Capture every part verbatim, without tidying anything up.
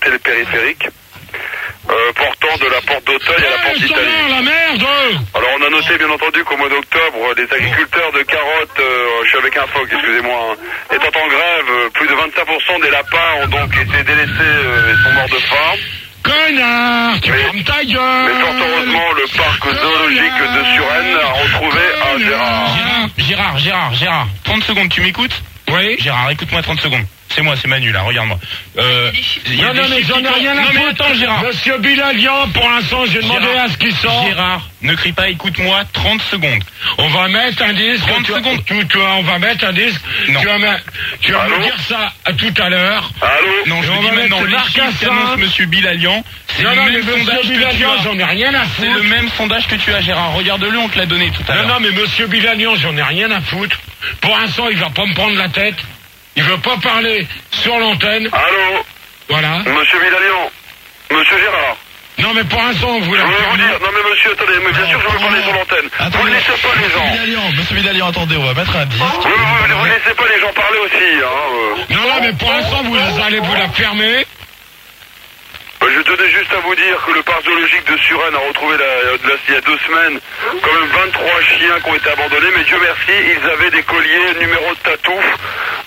c'est le périphérique. Euh, portant de la porte d'Auteuil à la porte d'Italie. La merde. Alors on a noté bien entendu qu'au mois d'octobre, les agriculteurs de carottes, euh, je suis avec un phoque, excusez-moi, hein, étant en grève, euh, plus de vingt-cinq pour cent des lapins ont donc été délaissés euh, et sont morts de faim. Connard, tu fermes ta gueule. Mais fort heureusement, le parc zoologique de Suresnes a retrouvé un Gérard. Gérard, Gérard, Gérard, trente secondes, tu m'écoutes? Oui. Gérard, écoute-moi trente secondes. C'est moi, c'est Manu là, regarde-moi. Euh, non, non, mais j'en ai rien à foutre. Non, mais attends, Gérard. Monsieur Bilalian, pour l'instant, j'ai demandé à ce qu'il sorte. Gérard, ne crie pas, écoute-moi, trente secondes. On va mettre un disque. trente secondes. Tu, tu, on va mettre un disque. Non. Tu vas me, tu vas me dire ça à tout à l'heure. Allô? Non, je on vous dis va maintenant, mettre les chiffres qu'annonce Monsieur Bilalian, c'est non, le non, même mais sondage Monsieur que tu Bilalian, as. j'en ai rien à foutre. C'est le même sondage que tu as, Gérard. Regarde-le, on te l'a donné tout à l'heure. Non, non, mais Monsieur Bilalian, j'en ai rien à foutre. Pour l'instant, il va pas me prendre la tête. Il veut pas parler sur l'antenne. Allô? Voilà. Monsieur Bilalian. Monsieur Gérard. Non, mais pour l'instant, vous Je la voulais vous dire, non mais monsieur, attendez, mais bien sûr je veux parler sur l'antenne. Vous ne laissez pas les gens. Bilalian, monsieur Bilalian, attendez, on va mettre un disque. Oui, oui, vous ne laissez pas les gens parler aussi, hein. euh. Non, non, mais pour l'instant, vous allez vous la fermer. Bah, je tenais juste à vous dire que le parc zoologique de Suresnes a retrouvé la, la, il y a deux semaines quand même vingt-trois chiens qui ont été abandonnés, mais Dieu merci, ils avaient des colliers numéro de tatouf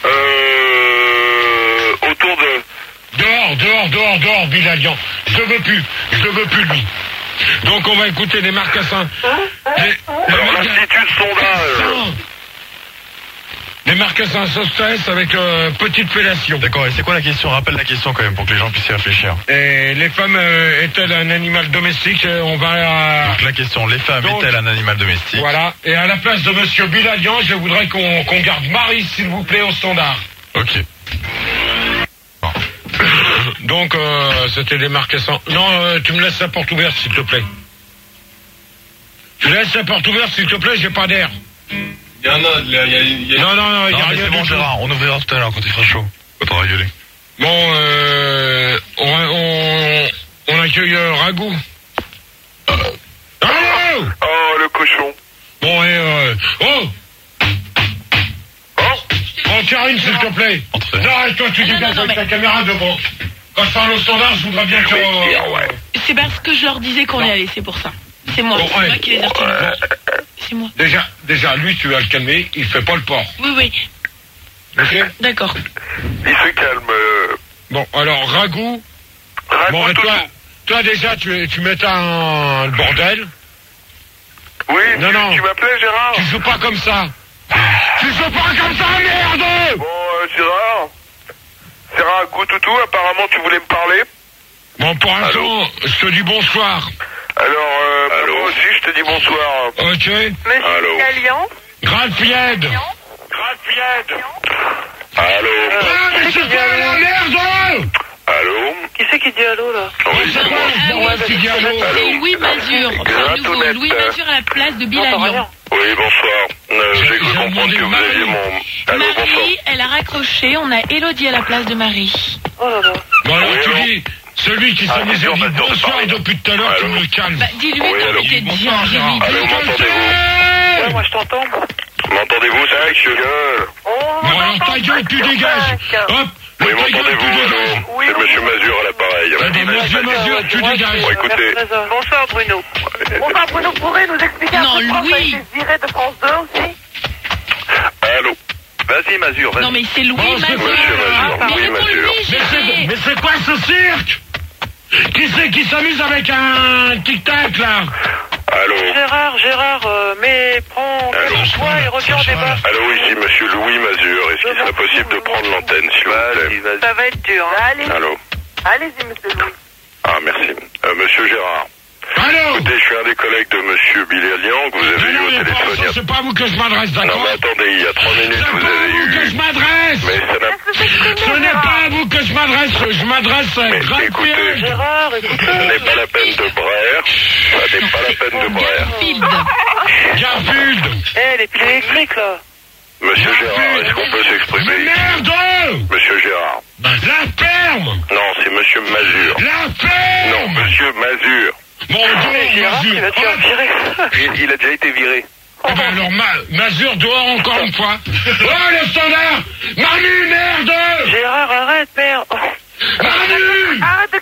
euh, autour de... Dehors, dehors, dehors, dehors, Bilalian. Je veux plus, je veux plus lui. Donc on va écouter les marcassins. Les, Alors l'Institut sondage. Les marcassins Sostès avec euh, petite fellation. D'accord, et c'est quoi la question? Rappelle la question quand même pour que les gens puissent y réfléchir. Et les femmes euh, est-elles un animal domestique? On va... Euh... Donc la question, les femmes Donc, est-elle un animal domestique? Voilà, et à la place de monsieur Bilalian, je voudrais qu'on qu'on garde Marie, s'il vous plaît, au standard. Ok. Donc, euh, c'était les marcassins. Non, euh, tu me laisses la porte ouverte, s'il te plaît. Tu laisses la porte ouverte, s'il te plaît, j'ai pas d'air. Il y en a, il y a, il y a... Non, non, non, il y a Non, mais rien c'est du bon, tout. Gérard, on ouvrira tout à l'heure quand il fera chaud. Quand on va gueuler. Bon, euh, on, on, on accueille euh, Ragout. Euh. Allô? Oh, le cochon. Bon, et euh, oh! Oh, Bon, Karine, s'il te plaît. Entre- Non, et toi, tu Ah, non, dégages non, avec mais- ta caméra devant. Quand je parle au standard, je voudrais bien que... oui, euh, ouais. C'est parce que je leur disais qu'on y allait, c'est pour ça. C'est moi, Bon, c'est ouais. moi qui les ai retenus. C'est moi. Déjà, déjà, lui, tu vas le calmer, il fait pas le port. Oui, oui, Ok? d'accord. Il se calme. Euh... Bon, alors, Ragout. Bon, et Raconte toi, tout. toi déjà, tu, tu mettais un le bordel. Oui, Non, tu, non. tu m'appelais Gérard? Tu joues pas comme ça. Tu joues pas comme ça, merde! Bon, euh, Gérard. Gérard Goutoutou, apparemment tu voulais me parler. Bon, pour l'instant, je te dis bonsoir. Alors, euh, bah, moi aussi je te dis bonsoir. Ok? Monsieur Allô? Bilalian. Grande-Pied. Grande-Pied. Allô? Ah, mais c'est quoi la merde? Allô? Qui c'est qui dit allô là? Oui, C'est c'est quoi moi. ce bordel qui dit allô? C'est Louis Mazur. Enfin, nouveau, Gratounette. Louis Mazur à la place de J'entends rien. Bilalian. Oui, bonsoir. Euh, J'ai- J'ai cru j'ai comprendre demandé que vous Marie. aviez mon... Allô, bonsoir. Marie, elle a raccroché, on a Élodie à la place de Marie. Oh là là. Bon, alors, Oui, tu allô? dis, celui qui Ah, s'est mis c'est à dur, dire maintenant, de bonsoir parler. depuis tout à l'heure, tu Allô? me le calmes. Bah, dis-lui Oui, allô? d'arrêter de dire, Bonsoir, Gérard. dis-lui. Allô, m'entendez-vous? Ouais, moi je t'entends. moi. M'entendez-vous, c'est vrai que je gueule. Oh, Bon, alors, j'entends ta gueule, pas, tu c'est dégages. cinq. Hop, Oui, ta gueule, tu m'entendez-vous? dégages. Allô? Oui, C'est oui. Monsieur Mazur à l'appareil. T'as dit, monsieur Mazur, tu dégages. Bon, écoutez. Bonsoir Bruno. Bonsoir Bruno, pourrez nous expliquer un Non, peu pourquoi Louis. ça a été viré de France deux aussi? Allô? Vas-y, Mazur, vas-y. Non, mais c'est Louis Bon, c'est Mazur. Monsieur Mazur. Mais Oui, Mazur. réponds-lui, Mais c'est, Gérard. mais c'est quoi ce cirque? Qui c'est qui s'amuse avec un tic-tac, là? Allô? Gérard, Gérard, euh, mais prends Allô? calme-toi et reviens au débat. Allô, ici Monsieur Louis Mazur. Est-ce qu'il serait possible de prendre l'antenne, s'il vous plaît? Ça va être dur. Hein. Allez, Allô? allez-y monsieur Louis. Ah, merci. Euh, Monsieur Gérard. Allô? Écoutez, je suis un des collègues de Monsieur Bilalian que vous avez Mais eu non, au il y a pas- téléphone. il y a- c'est pas à vous que je m'adresse, Non, d'accord? mais attendez, il y a trois minutes, C'est vous pas à avez vous que je eu... m'adresse! Mais ça n'a... Qu'est-ce que c'est que Ce n'est pas à vous que je m'adresse, je m'adresse à Mais Grande écoutez, Pied. Gérard, Ce écoute. n'est pas la peine de braire. Ça n'est pas la peine de braire. Garfield. Garfield! Eh, les piles électriques là. Monsieur Gérard, est-ce qu'on peut Mais s'exprimer? merde! Monsieur Gérard. La ferme! Non, c'est Monsieur Mazur. La ferme! Non, Monsieur Mazur. Bon, Mais dehors, Gérard, Mazur. il a déjà Hop. viré. Il, il a déjà été viré. Eh ben alors, Ma Mazur, dehors encore une fois. Oh, le standard! Manu, merde! Gérard, arrête, merde. Oh. Manu! Arrête de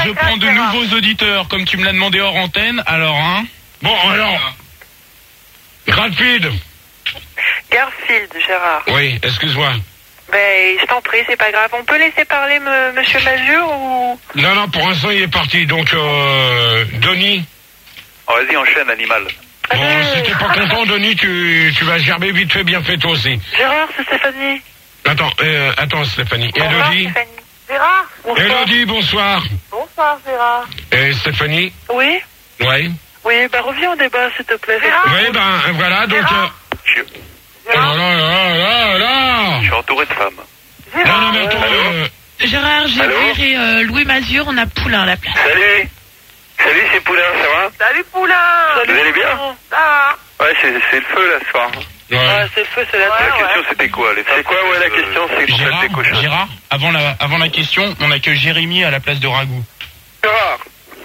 je prends de nouveaux auditeurs, comme tu me l'as demandé hors antenne, alors, hein. Bon, alors. Gradfield. Garfield, Gérard. Oui, excuse-moi. Ben, je t'en prie, c'est pas grave. On peut laisser parler me, Monsieur Mazur ou... Non, non, pour l'instant, il est parti. Donc, euh, Denis. Oh, vas-y, enchaîne, animal. Bon, Euh, si t'es pas content, Denis, tu, tu vas gerber vite fait, bien fait, toi aussi. Gérard, c'est Stéphanie. Attends, euh, attends, Stéphanie. Bonsoir, Elodie. Stéphanie. Gérard. Bonsoir. Elodie, bonsoir. Bonsoir, Gérard. Et Stéphanie. Oui. Oui. Oui, bah reviens au débat, s'il te plaît. Gérard. Oui, ben, voilà, donc... Gérard. Euh... Je suis, Oh là là là là je suis entouré de femmes. Non, non, mais attends, euh... Gérard, Gérard et euh, Louis Mazur, on a Poulain à la place. Salut. Salut, c'est Poulain, ça va? Salut, Poulain. Vous allez bien? Ça va. Ouais, c'est c'est le feu, là, ce soir. Ouais. Ouais, c'est le feu, c'est la La terre, question, ouais. c'était quoi? les- C'est quoi, ouais, la question? C'est qu'on fait Gérard, des cochons. Gérard, avant la, avant la question, on a que Jérémy à la place de Ragout. Gérard.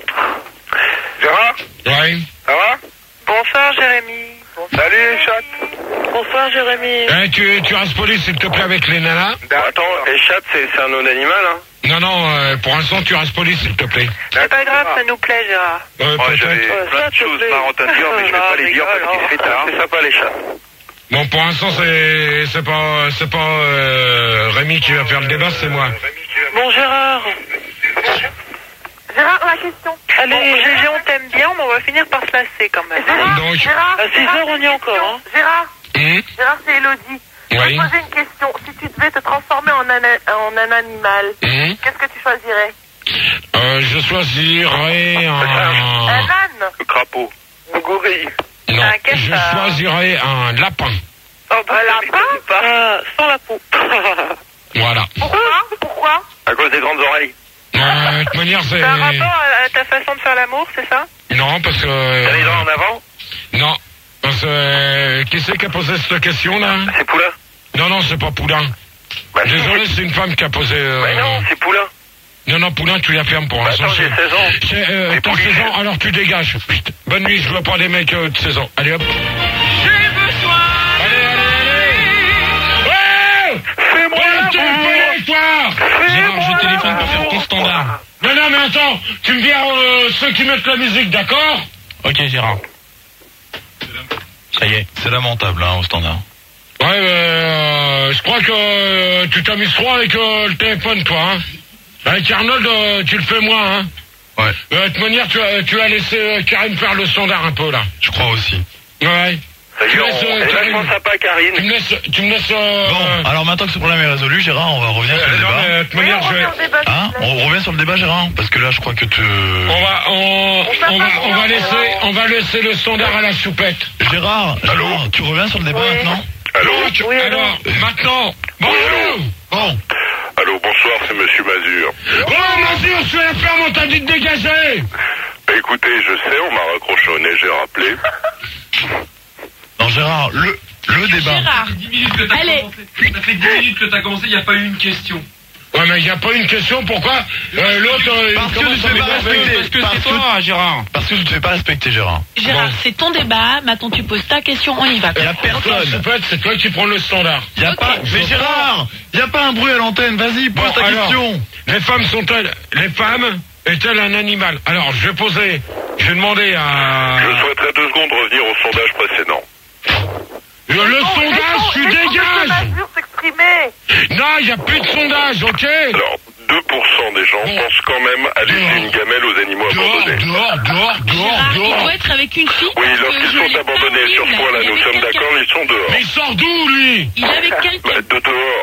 Gérard, Ouais. ça va? Bonsoir, Jérémy. Salut, chat. Bonsoir, Jérémy. Eh, tu, tu restes poli, s'il te plaît, avec les nanas. Attends, et chat, c'est c'est un nom d'animal, hein? Non, non, euh, pour l'instant, tu restes poli, s'il te plaît. C'est pas grave, ça nous plaît, Gérard. Euh, Ouais, j'avais peut-être. Ouais, plein ça de te choses plaît. marrantes à dire, mais je vais Non, pas les dire rigole, parce qu'il fait tard. C'est sympa, les chats. Bon, pour l'instant, c'est, c'est pas, c'est pas, euh, Rémi qui va faire le débat, c'est moi. Bon, Gérard. Gérard, la question. Allez, bon, G G, on t'aime bien, mais on va finir par se lasser quand même. Gérard, Donc- Gérard, à six heures, on y est encore. Hein. Gérard, Hum Gérard, c'est Elodie. Je vais Oui. te poser une question. Si tu devais te transformer en un, en un animal, Hum qu'est-ce que tu choisirais? Euh, je choisirais Un un... âne. Le crapaud. Le gorille. Non, Un castor. je choisirais un lapin. Oh, bah, un lapin euh, sans la peau. Voilà. Pourquoi? Pourquoi? À cause des grandes oreilles. Euh, de toute manière, c'est... T'as un rapport à, à ta façon de faire l'amour, c'est ça? Non, parce que... T'as les dents en avant? Non. Parce que... euh, Qui c'est qui a posé cette question, là? C'est Poulain. Non, non, c'est pas Poulain. Bah, si, Désolé, c'est une femme qui a posé... euh, Bah non, c'est Poulain. Non, non, Poulain, tu la fermes pour Bah, l'instant. attends, j'ai c'est- seize ans. c'est, euh, C'est T'as Poulichette. seize ans, alors tu dégages. Chut. Bonne nuit, je veux pas des mecs euh, de seize ans. Allez, hop. Allez, allez, allez. Ouais. Fais-moi Ouais, la t'es boue. fais, toi. Gérard, je téléphone pour faire ton standard. Non, non, mais attends, tu me viens euh, ceux qui mettent la musique, d'accord? Ok, Gérard. Ça y est. C'est lamentable, hein, au standard. Ouais, euh, je crois que euh, tu t'amuses trop avec euh, le téléphone, toi, hein. Avec Arnold, euh, tu le fais moins, hein. Ouais, Euh, de toute manière, tu as, tu as laissé euh, Karine faire le standard un peu, là. je crois aussi. Ouais. Ça y Tu est, laisses, on- euh, elle est Karine. vachement sympa, Tu Karine. me laisses, tu me laisses, euh, Bon, alors maintenant que ce problème est résolu, Gérard, on va revenir sur le euh, non, mais, débat. de toute manière, je vais... Hein? On revient sur le débat, Gérard? Parce que là, je crois que tu... On va, on, on va, on va laisser, on va laisser le standard à la soupette. Gérard, Gérard, tu reviens sur le débat Oui. maintenant? Allô? Donc, Oui, allô. alors, maintenant, bon, allô. Bon, Allô, bonsoir, c'est Monsieur Mazur. oh, Mazur, je suis la ferme, on t'a dit de dégager. Bah, écoutez, je sais, on m'a raccroché au nez, j'ai rappelé. non, Gérard, le, le débat. Gérard, dix minutes que t'as Allez. commencé. Ça fait dix minutes que t'as commencé, il n'y a pas eu une question. Ouais, mais il n'y a pas une question, pourquoi euh, l'autre, euh, Parce il que commence tu à fais pas m'énerver. respecter. Parce que Parce c'est que- toi, Gérard. Parce que tu ne te fais pas respecter, Gérard. Gérard, Bon. c'est ton débat. Maintenant, tu poses ta question, on y va. Il y a La personne. soupette, c'est toi qui prends le standard. Il y a Ok. pas... Mais Gérard, il n'y a pas un bruit à l'antenne. Vas-y, pose Bon, ta alors, question. Les femmes sont-elles, les femmes est-elle un animal? Alors, je vais poser, je vais demander à... Je souhaiterais deux secondes revenir au sondage précédent. Le, le sondage, tu dégages. Mazur s'exprimer. Non, il n'y a plus de sondage, ok? Alors, deux pour cent des gens Bon. pensent quand même à laisser Dehors. une gamelle aux animaux Dehors, abandonnés. dehors, dehors, dehors, Gérard, il dehors. doit être avec une fille. Oui, parce que lorsqu'ils je sont l'ai pas abandonnés vu, sur ce là. point-là, Il est nous avec sommes quelqu'un. d'accord, ils sont dehors. Mais il sort d'où, lui? Il est avec quelqu'un. Bah, de dehors.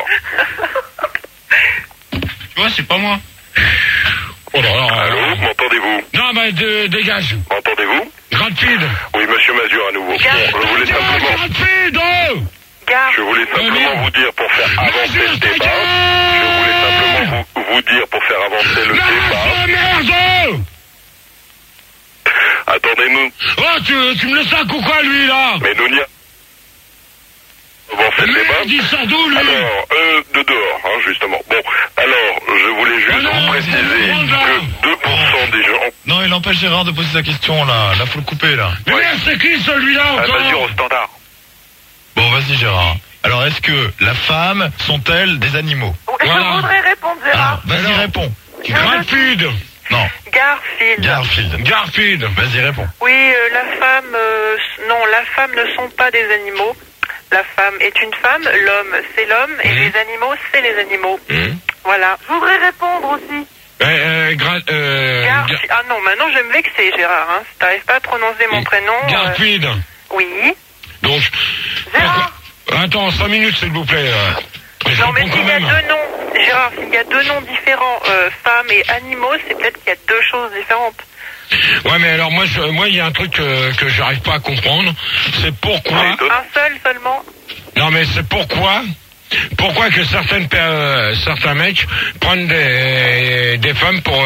Tu vois, c'est pas moi. Oh là là. Allô, m'entendez-vous? Non, mais de- dégage. M'entendez-vous? Gradfield. Oui, Monsieur Mazur à nouveau. Bon, je voulais simplement, Gradfield, oh. Gare. je voulais simplement Allez. vous dire pour faire avancer Mazur, le ta débat. gueule. Je voulais simplement vous, vous dire pour faire avancer le débat. Oh, merde. Attendez-nous. Oh, tu, tu me laisses un coup quoi, lui, là? Mais nous n'y a... Avancer le Merde, débat. il sort d'où, lui? Alors, euh, de dehors, hein, justement. Bon, alors, je voulais juste Alors, vous préciser que deux pour cent des gens... Non, il empêche Gérard de poser sa question, là. Là, faut le couper, là. Mais merde, c'est qui, celui-là, Ah, encore? Mazur au standard. Bon, vas-y, Gérard. Alors, est-ce que la femme sont-elles des animaux? Je Voilà. voudrais répondre, Ah, Gérard. vas-y, Alors. réponds. Gradfield. Non. Garfield. Garfield. Garfield. Vas-y, réponds. Oui, euh, la femme... euh, non, la femme ne sont pas des animaux. La femme est une femme, l'homme c'est l'homme, et Mmh. les animaux c'est les animaux. Mmh. Voilà. Je voudrais répondre aussi. Euh, euh, gra- euh, Garfi- Gar- Ah non, maintenant je vais me vexer, Gérard. Hein. Si t'arrives pas à prononcer mon prénom... euh, Garfield. Oui. Donc, Gérard. pourquoi- attends, cinq minutes s'il vous plaît. euh, je Non, mais réponds s'il quand y a même. deux noms, Gérard, s'il y a deux noms différents, euh, femmes et animaux, c'est peut-être qu'il y a deux choses différentes. Ouais, mais alors moi, je, moi, il y a un truc euh, que j'arrive pas à comprendre. C'est pourquoi. Ah, étonnant. Un seul seulement. Non, mais c'est pourquoi. Pourquoi que certaines per- euh, certains mecs prennent des des femmes pour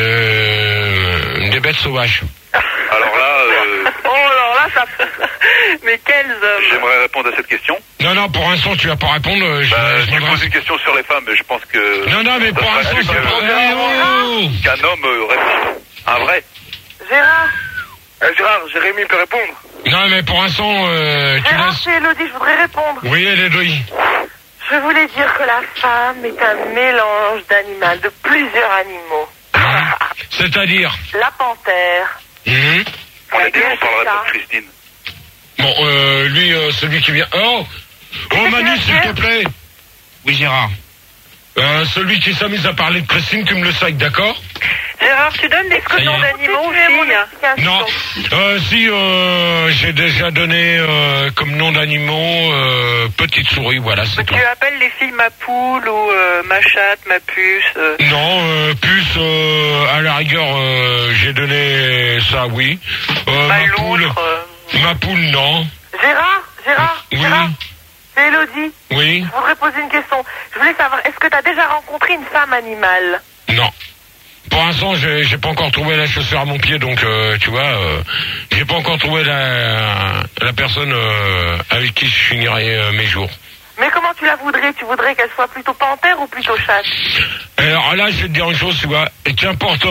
euh, des bêtes sauvages. Alors là, euh, Oh, alors là, ça... Mais quels hommes. j'aimerais répondre à cette question. Non, non, pour l'instant, tu vas pas répondre. euh, Je, Bah, je tu m'adresse- poses une question sur les femmes, mais je pense que... Non, non, mais ça pour sera l'instant, plus c'est pas. que- Eh, oh qu'un homme euh, répond. Un vrai. Gérard. Gérard, Jérémy peut répondre. Non, mais pour l'instant, euh, tu Gérard, laisses. c'est Elodie, je voudrais répondre. Oui, elle est douille. Je voulais dire que la femme est un mélange d'animal, de plusieurs animaux. C'est-à-dire. La panthère. Mhm. On La a dit qu'on parlerait guerre, pas de Christine. Bon, euh, lui, euh, celui qui vient. Oh, oh Manu, s'il te plaît. Oui, Gérard. Euh, celui qui s'amuse à parler de Christine, tu me le sacs, d'accord? Gérard, tu donnes des Ça y noms est. d'animaux aux filles? Non. Euh, si, euh, j'ai déjà donné euh, comme nom d'animaux euh, petite souris, voilà, c'est tout. Tu appelles les filles ma poule ou euh, ma chatte, ma puce euh. Non, euh, plus euh, à la rigueur, euh, j'ai donné ça, oui. Euh, Ma ma poule, loutre, euh. ma poule, non. Gérard, Gérard, Oui. Gérard, c'est Elodie. Oui, Je voudrais poser une question. Je voulais savoir, est-ce que tu as déjà rencontré une femme animale? non. Pour l'instant, j'ai j'ai pas encore trouvé la chaussure à mon pied, donc euh, tu vois, euh, j'ai pas encore trouvé la la personne euh, avec qui je finirai euh, mes jours. Mais comment tu la voudrais? Tu voudrais qu'elle soit plutôt panthère ou plutôt chatte? Alors là, je vais te dire une chose, tu vois, et qu'importe,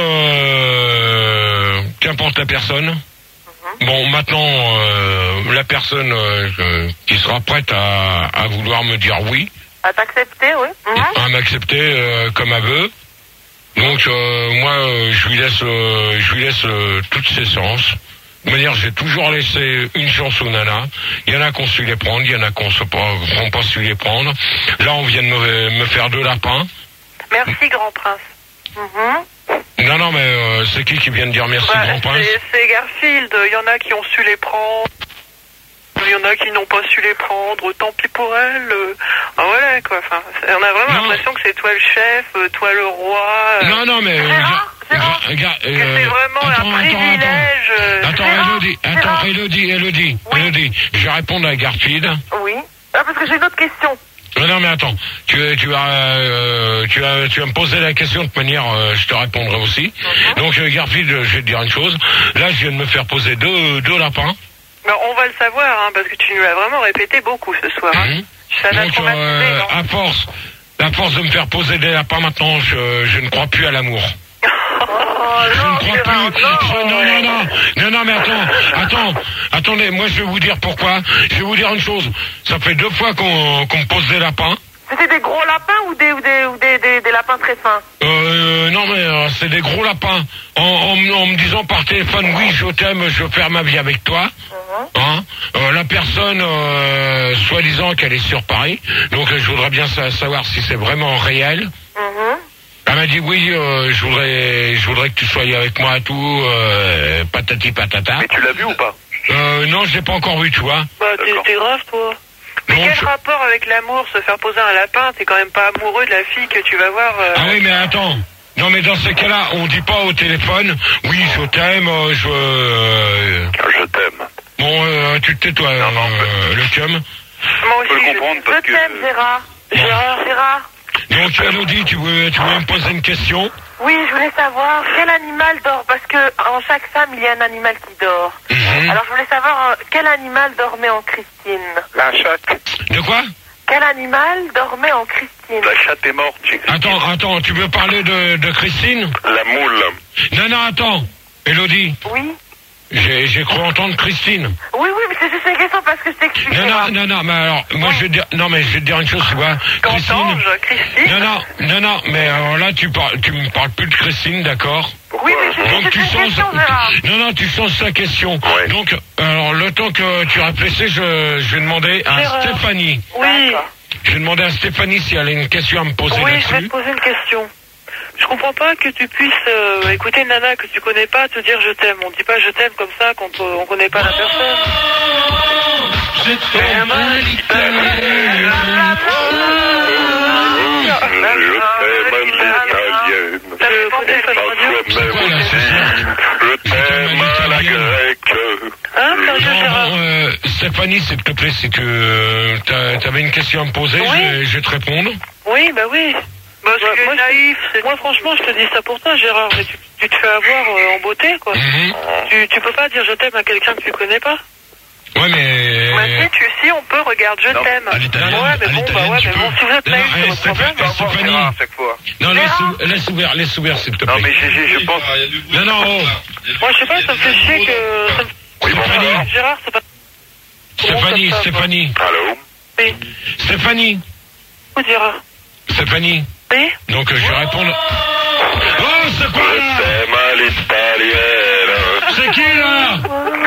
euh, qu'importe la personne. Bon, maintenant, euh, la personne euh, euh, qui sera prête à, à vouloir me dire oui, À t'accepter, oui. Mhm. à m'accepter euh, comme elle veut. Donc euh, moi, euh, je lui laisse, euh, je lui laisse euh, toutes ses chances. De manière, j'ai toujours laissé une chance aux nanas. Il y en a qui ont su les prendre, il y en a qui n'ont pas, qui ont pas su les prendre. Là, on vient de me, me faire deux lapins. Merci, grand prince. Mhm. Non, non, mais euh, c'est qui qui vient de dire merci, Bah, grand prince? c'est- c'est Garfield. Il y en a qui ont su les prendre. Il y en a qui n'ont pas su les prendre. Tant pis pour elle. euh. Ah, voilà, quoi. Enfin, c'est- on a vraiment Non. l'impression que c'est toi le chef, euh, toi le roi. euh. Non, non, mais... euh, Gérard, Gérard, ga- ga- que euh, c'est vraiment attends, un attends, privilège. euh. Attends, Gérard, Elodie, attends, Gérard. Elodie, Elodie, Oui. Elodie, je vais répondre à Garfield. Oui. Ah, parce que j'ai une autre question. Non, non, mais attends, tu, tu, vas, euh, tu, vas, tu vas me poser la question de toute manière, euh, je te répondrai aussi. Mhm. Donc, euh, Garfield, je vais te dire une chose. Là, je viens de me faire poser deux, deux lapins. Mais on va le savoir, hein, parce que tu nous l'as vraiment répété beaucoup ce soir. Hein. Mhm. Ça t'a Donc, traumatisé, euh, non? à force, à force de me faire poser des lapins, maintenant, je, je ne crois plus à l'amour. Oh, Je ne non, crois Gérard, plus. non. Je- non, non, non, non, non, mais attends, attends, attendez, moi je vais vous dire pourquoi. Je vais vous dire une chose. Ça fait deux fois qu'on qu'on me pose des lapins. C'était des gros lapins ou des, ou des, ou des, des, des lapins très fins? Euh, non, mais euh, c'est des gros lapins. En, en, m- en me disant par téléphone, oui, je t'aime, je veux faire ma vie avec toi. Mhm. Hein Euh, la personne, euh, soi-disant qu'elle est sur Paris. Donc euh, je voudrais bien sa- savoir si c'est vraiment réel. Mhm. Elle m'a dit oui, euh, je voudrais, je voudrais que tu sois avec moi et tout, euh, patati patata. Mais tu l'as vu ou pas? Euh, non, je l'ai pas encore vu, tu vois. Bah, t'es D'accord. t'es grave, toi. Mais Non, quel je- rapport avec l'amour, se faire poser un lapin? T'es quand même pas amoureux de la fille que tu vas voir. euh, Ah oui, mais attends. Non, mais dans ces cas-là, on dit pas au téléphone, oui, je t'aime, euh, je... euh, Je t'aime. bon, euh, tu te tais, toi, Non, non, euh, le cum. Moi Je peux aussi, le je, comprendre je parce que- t'aime, Gérard. Gérard, Gérard. Donc, Elodie, tu veux, tu veux me poser une question? Oui, je voulais savoir quel animal dort, parce que en chaque femme, il y a un animal qui dort. Mhm. Alors, je voulais savoir euh, quel animal dormait en Christine. La chatte. De quoi? Quel animal dormait en Christine? La chatte est morte, j'ai cru. Attends, attends, tu veux parler de, de Christine? La moule. Non, non, attends. Elodie, Oui. j'ai j'ai cru entendre Christine. Oui, oui, mais c'est juste une question parce que je t'explique. Non, non, Gérard. non, non, mais alors, moi, je vais te dire, non, mais je vais te dire une chose, tu vois. Christine. Qu'entends-je, Christine? Non, non, non, non, mais alors là, tu parles, tu me parles plus de Christine, d'accord? Oui, mais c'est Donc tu une changes. question, Gérard. Non, non, tu changes ta question. Ouais. Donc, alors le temps que tu réfléchis, je, je vais demander à Gérard. Stéphanie. Oui. Je vais demander à Stéphanie si elle a une question à me poser Oui, je vais là-dessus. te poser une question. Je comprends pas que tu puisses euh, écouter une nana que tu connais pas te dire je t'aime. On dit pas je t'aime comme ça quand on connaît pas la personne. Je t'aime à l'italienne. Je t'aime à l'italienne. Je connais pas C'est quoi, là, c'est ça? Je t'aime à la grecque. Hein, sérieux, Gérard? Non, euh, Stéphanie, s'il te plaît, c'est que euh, t'as- t'avais une question à me poser, Oui. je, vais, je vais te répondre. Oui, bah oui. Bah, Moi, c'est moi, naïf. je, moi, franchement, je te dis ça pour toi, Gérard. Mais tu, tu te fais avoir euh, en beauté, quoi. Mhm. Tu, tu peux pas dire je t'aime à quelqu'un que tu connais pas. Ouais, mais... Ouais, si, tu, si, on peut, regarde, je Non, t'aime. à l'italienne, Ouais, mais à bon, bah l'italienne, ouais, tu mais bon, peux. si vous êtes Non, naïf, eh, c'est votre problème. Stéphanie, Stéphanie. À chaque fois. Non, laisse, laisse ouvert, laisse ouvert, s'il te plaît. Non, mais j'ai- j'ai- je pense. Non, non, oh. Moi, je sais pas, ça me fait chier que... Ça me... Oui, bon, Stéphanie. alors. Gérard, c'est pas... Stéphanie, Comment ça, Stéphanie, Allô? Oui. Stéphanie, Où Gérard? Stéphanie. Oui. Donc, euh, je vais répondre... Oh, c'est quoi, Je là? t'aime à l'italienne. C'est qui, là?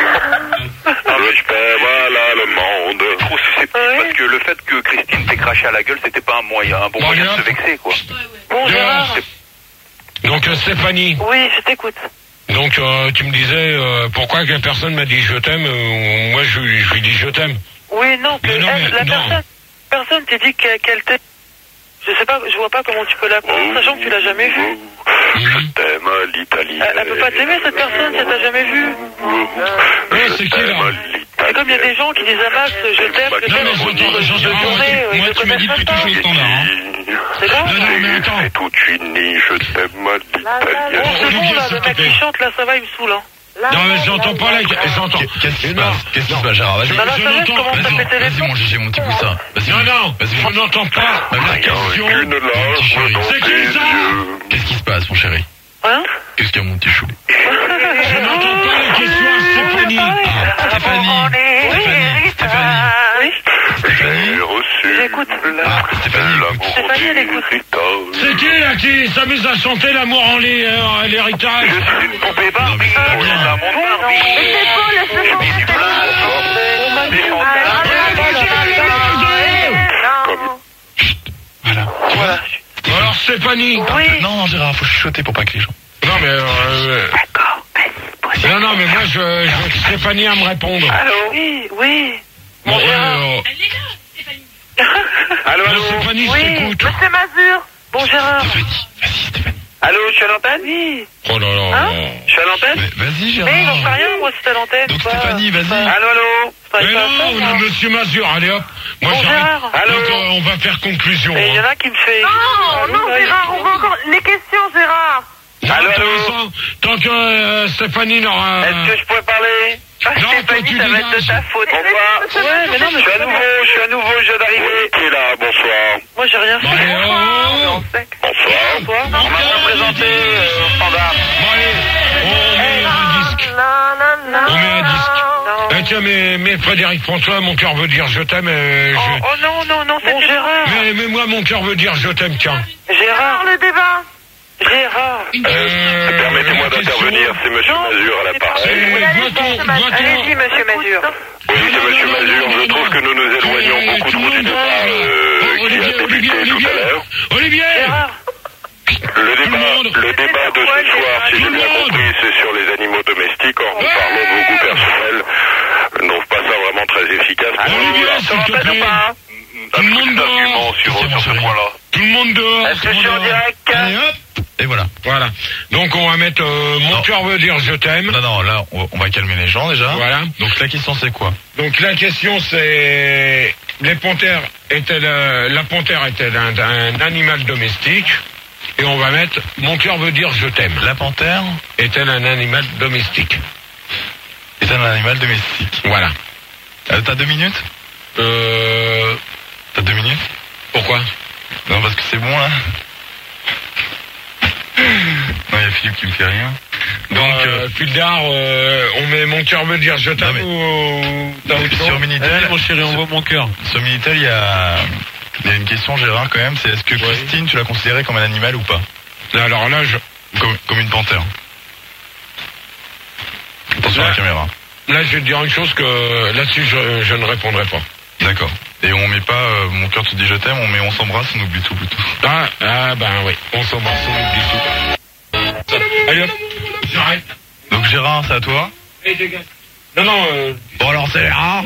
Je t'aime à l'allemande. Trop susceptible Ouais. parce que le fait que Christine t'ait craché à la gueule, c'était pas un moyen, un bon Bon, moyen allez, de se hop. vexer, quoi. Bon, Gérard. Donc, euh, Stéphanie, Oui, je t'écoute. donc euh, tu me disais euh, pourquoi que la personne m'a dit je t'aime, euh, moi je, je lui dis je t'aime. Oui, non, que Mais non, elle, mais la non. personne, personne t'a dit qu'elle qu'elle t'aime. Je sais pas, je vois pas comment tu peux l'apprendre, sachant que tu l'as jamais vue. Je t'aime à l'italienne. Elle, elle peut pas t'aimer, cette personne, si elle t'a jamais vue. Ouais, c'est qui, là? C'est comme il y a des gens qui disent à Max, je t'aime, je Non, t'aime, mais je j'entends- dis, j'entends- je moi, journée, tu- euh, moi, je tu m'as dit connais depuis pas. toujours le standard, hein. C'est grave. Non, non, mais attends. C'est tout uni, je t'aime à Bon, l'italienne. c'est bon, Olivier, là, s'il le te mec plaît. qui chante, là, ça va, il me saoule, hein. Non, mais j'entends pas là, j'entends. Qu'est-ce qui se Non, passe? Qu'est-ce qui se passe, Gérard? Vas-y. Non, non, je sérieux, je l'entends. commence à Vas-y, péter les vas-y, plombs. mon Gégé, mon petit poussin. Vas-y. Non, non, Vas-y. je n'entends pas Ma la mère, question. Une larme dans C'est qui, tes ça? yeux. Qu'est-ce qui se passe, mon chéri? Hein? Qu'est-ce qu'il y a, mon petit chou? Je n'entends pas la question à Stéphanie. Ah, Stéphanie. Stéphanie. Stéphanie. Oui, Stéphanie. J'ai reçu J'écoute. Ah, Stéphanie, écoute. l'amour Stéphanie, elle écoute. d'héritage. C'est qui là qui s'amuse à chanter l'amour en lait- euh, l'héritage? Je suis une poupée Barbie, Non, mais- oh là là, mon Barbie. Mais c'est quoi, laisse-le chanter. Et du plein, On m'a dit- des Ah, Voilà. Voilà. Alors Stéphanie. Oui. Non, non, Gérard, faut chuchoter pour pas que les gens. Non mais euh, D'accord. non non mais moi je, je veux que Stéphanie à me répondre. Allô? Oui, oui. Bon, Mon Gérard. euh, Allô, non, allô. Stéphanie, je Oui, t'écoute. monsieur Mazur. Bon, Gérard. Stéphanie, vas-y, Stéphanie. Allô, je suis à l'antenne? Oui. Oh là là. Hein Je suis à l'antenne? Mais Vas-y, Mais j'en sais Gérard. rien, moi, c'est à l'antenne. Donc, pas- Stéphanie, vas-y. pas- Allô, allô. pas- Mais pas ça, non, moi. le monsieur Mazur, allez hop. Moi Bon, j'arrête. Gérard. Allô. Donc euh, on va faire conclusion. Et il y en Hein. a qui me fait... Non, non, Gérard, on va encore. Les questions, Gérard. Non, Allô, pour allô. l'instant, tant que euh, Stéphanie n'aura. Est-ce que je pourrais parler? Ah, Non, toi, Stéphanie, tu ça va être de dégages. ta faute. Bonsoir. Ouais, mais non, mais Je suis à nouveau, je suis à nouveau, je viens Oui, d'arriver. qui est là? Bonsoir. moi, j'ai rien Bon, fait. allez, oh, oh, oh. Bonsoir. Toi? On m'a pas présenté euh, au standard. Bon, allez, on met un disque. On met un disque. Non. Eh, tiens, mais, mais Frédéric François, mon cœur veut dire je t'aime. euh, Oh, je- oh non, non, non, c'est Gérard. Mais, mais moi, mon cœur veut dire je t'aime, tiens. Gérard, le débat. Gérard. Euh, Permettez-moi la question- d'intervenir, c'est monsieur Non, Mazur à Euh, c'est l'appareil. doit-on- doit-on- Allez-y, monsieur Mazur. Oui, c'est monsieur Mazur, je trouve que nous nous éloignons Euh, beaucoup tout le trop du monde débat va- euh, Oh, qui a Olivier, débuté Olivier, tout à Olivier. l'heure. Olivier Gérard. Le débat, monde. le débat de ce soir, si j'ai bien compris, c'est sur les animaux domestiques. Or, nous parlons de goût personnel. Je ne trouve pas ça vraiment très efficace. pour nous, Olivier, là. s'il te plaît. Un Tout le petit monde dehors. argument sur, Qu'est-ce qu'il y a, sur ce mon chéri? point-là. Tout le monde dehors. Est-ce que tout je le suis en monde dehors. direct? Allez, hop. Et voilà. Voilà. Donc on va mettre euh, mon Non. cœur veut dire je t'aime. Non, non, là, on va- on va calmer les gens déjà. Voilà. Donc la question c'est quoi? Donc la question c'est les panthères est-elle euh, la panthère est-elle un, un animal domestique? Et on va mettre mon cœur veut dire je t'aime. La panthère Est-elle un animal domestique? est un animal domestique. Voilà. Euh, T'as deux minutes? Euh, T'as deux minutes? pourquoi? Non, parce que c'est bon là. Non, il y a Philippe qui me fait rien. Donc, euh, euh, Puldar, euh, on met mon cœur veut dire je t'aime mais- ou t'as autre chose? sur Minitel, Mon chéri, envoie mon cœur. sur Minitel, il y a, il y a une question, Gérard, quand même. C'est est-ce que Christine, tu l'as considérée comme un animal ou pas? Alors là, je, Comme, comme une panthère. sur la caméra. Là, je vais te dire une chose que là-dessus, je, je ne répondrai pas. D'accord. Et on met pas euh, mon cœur te dit je t'aime, on met on s'embrasse, on oublie tout plutôt. Ah, ah ben oui, on s'embrasse, on oublie tout. Allez hop, j'arrête. Donc Gérard, c'est à toi. Allez, dégage. Non, non, euh... Bon alors c'est Gérard.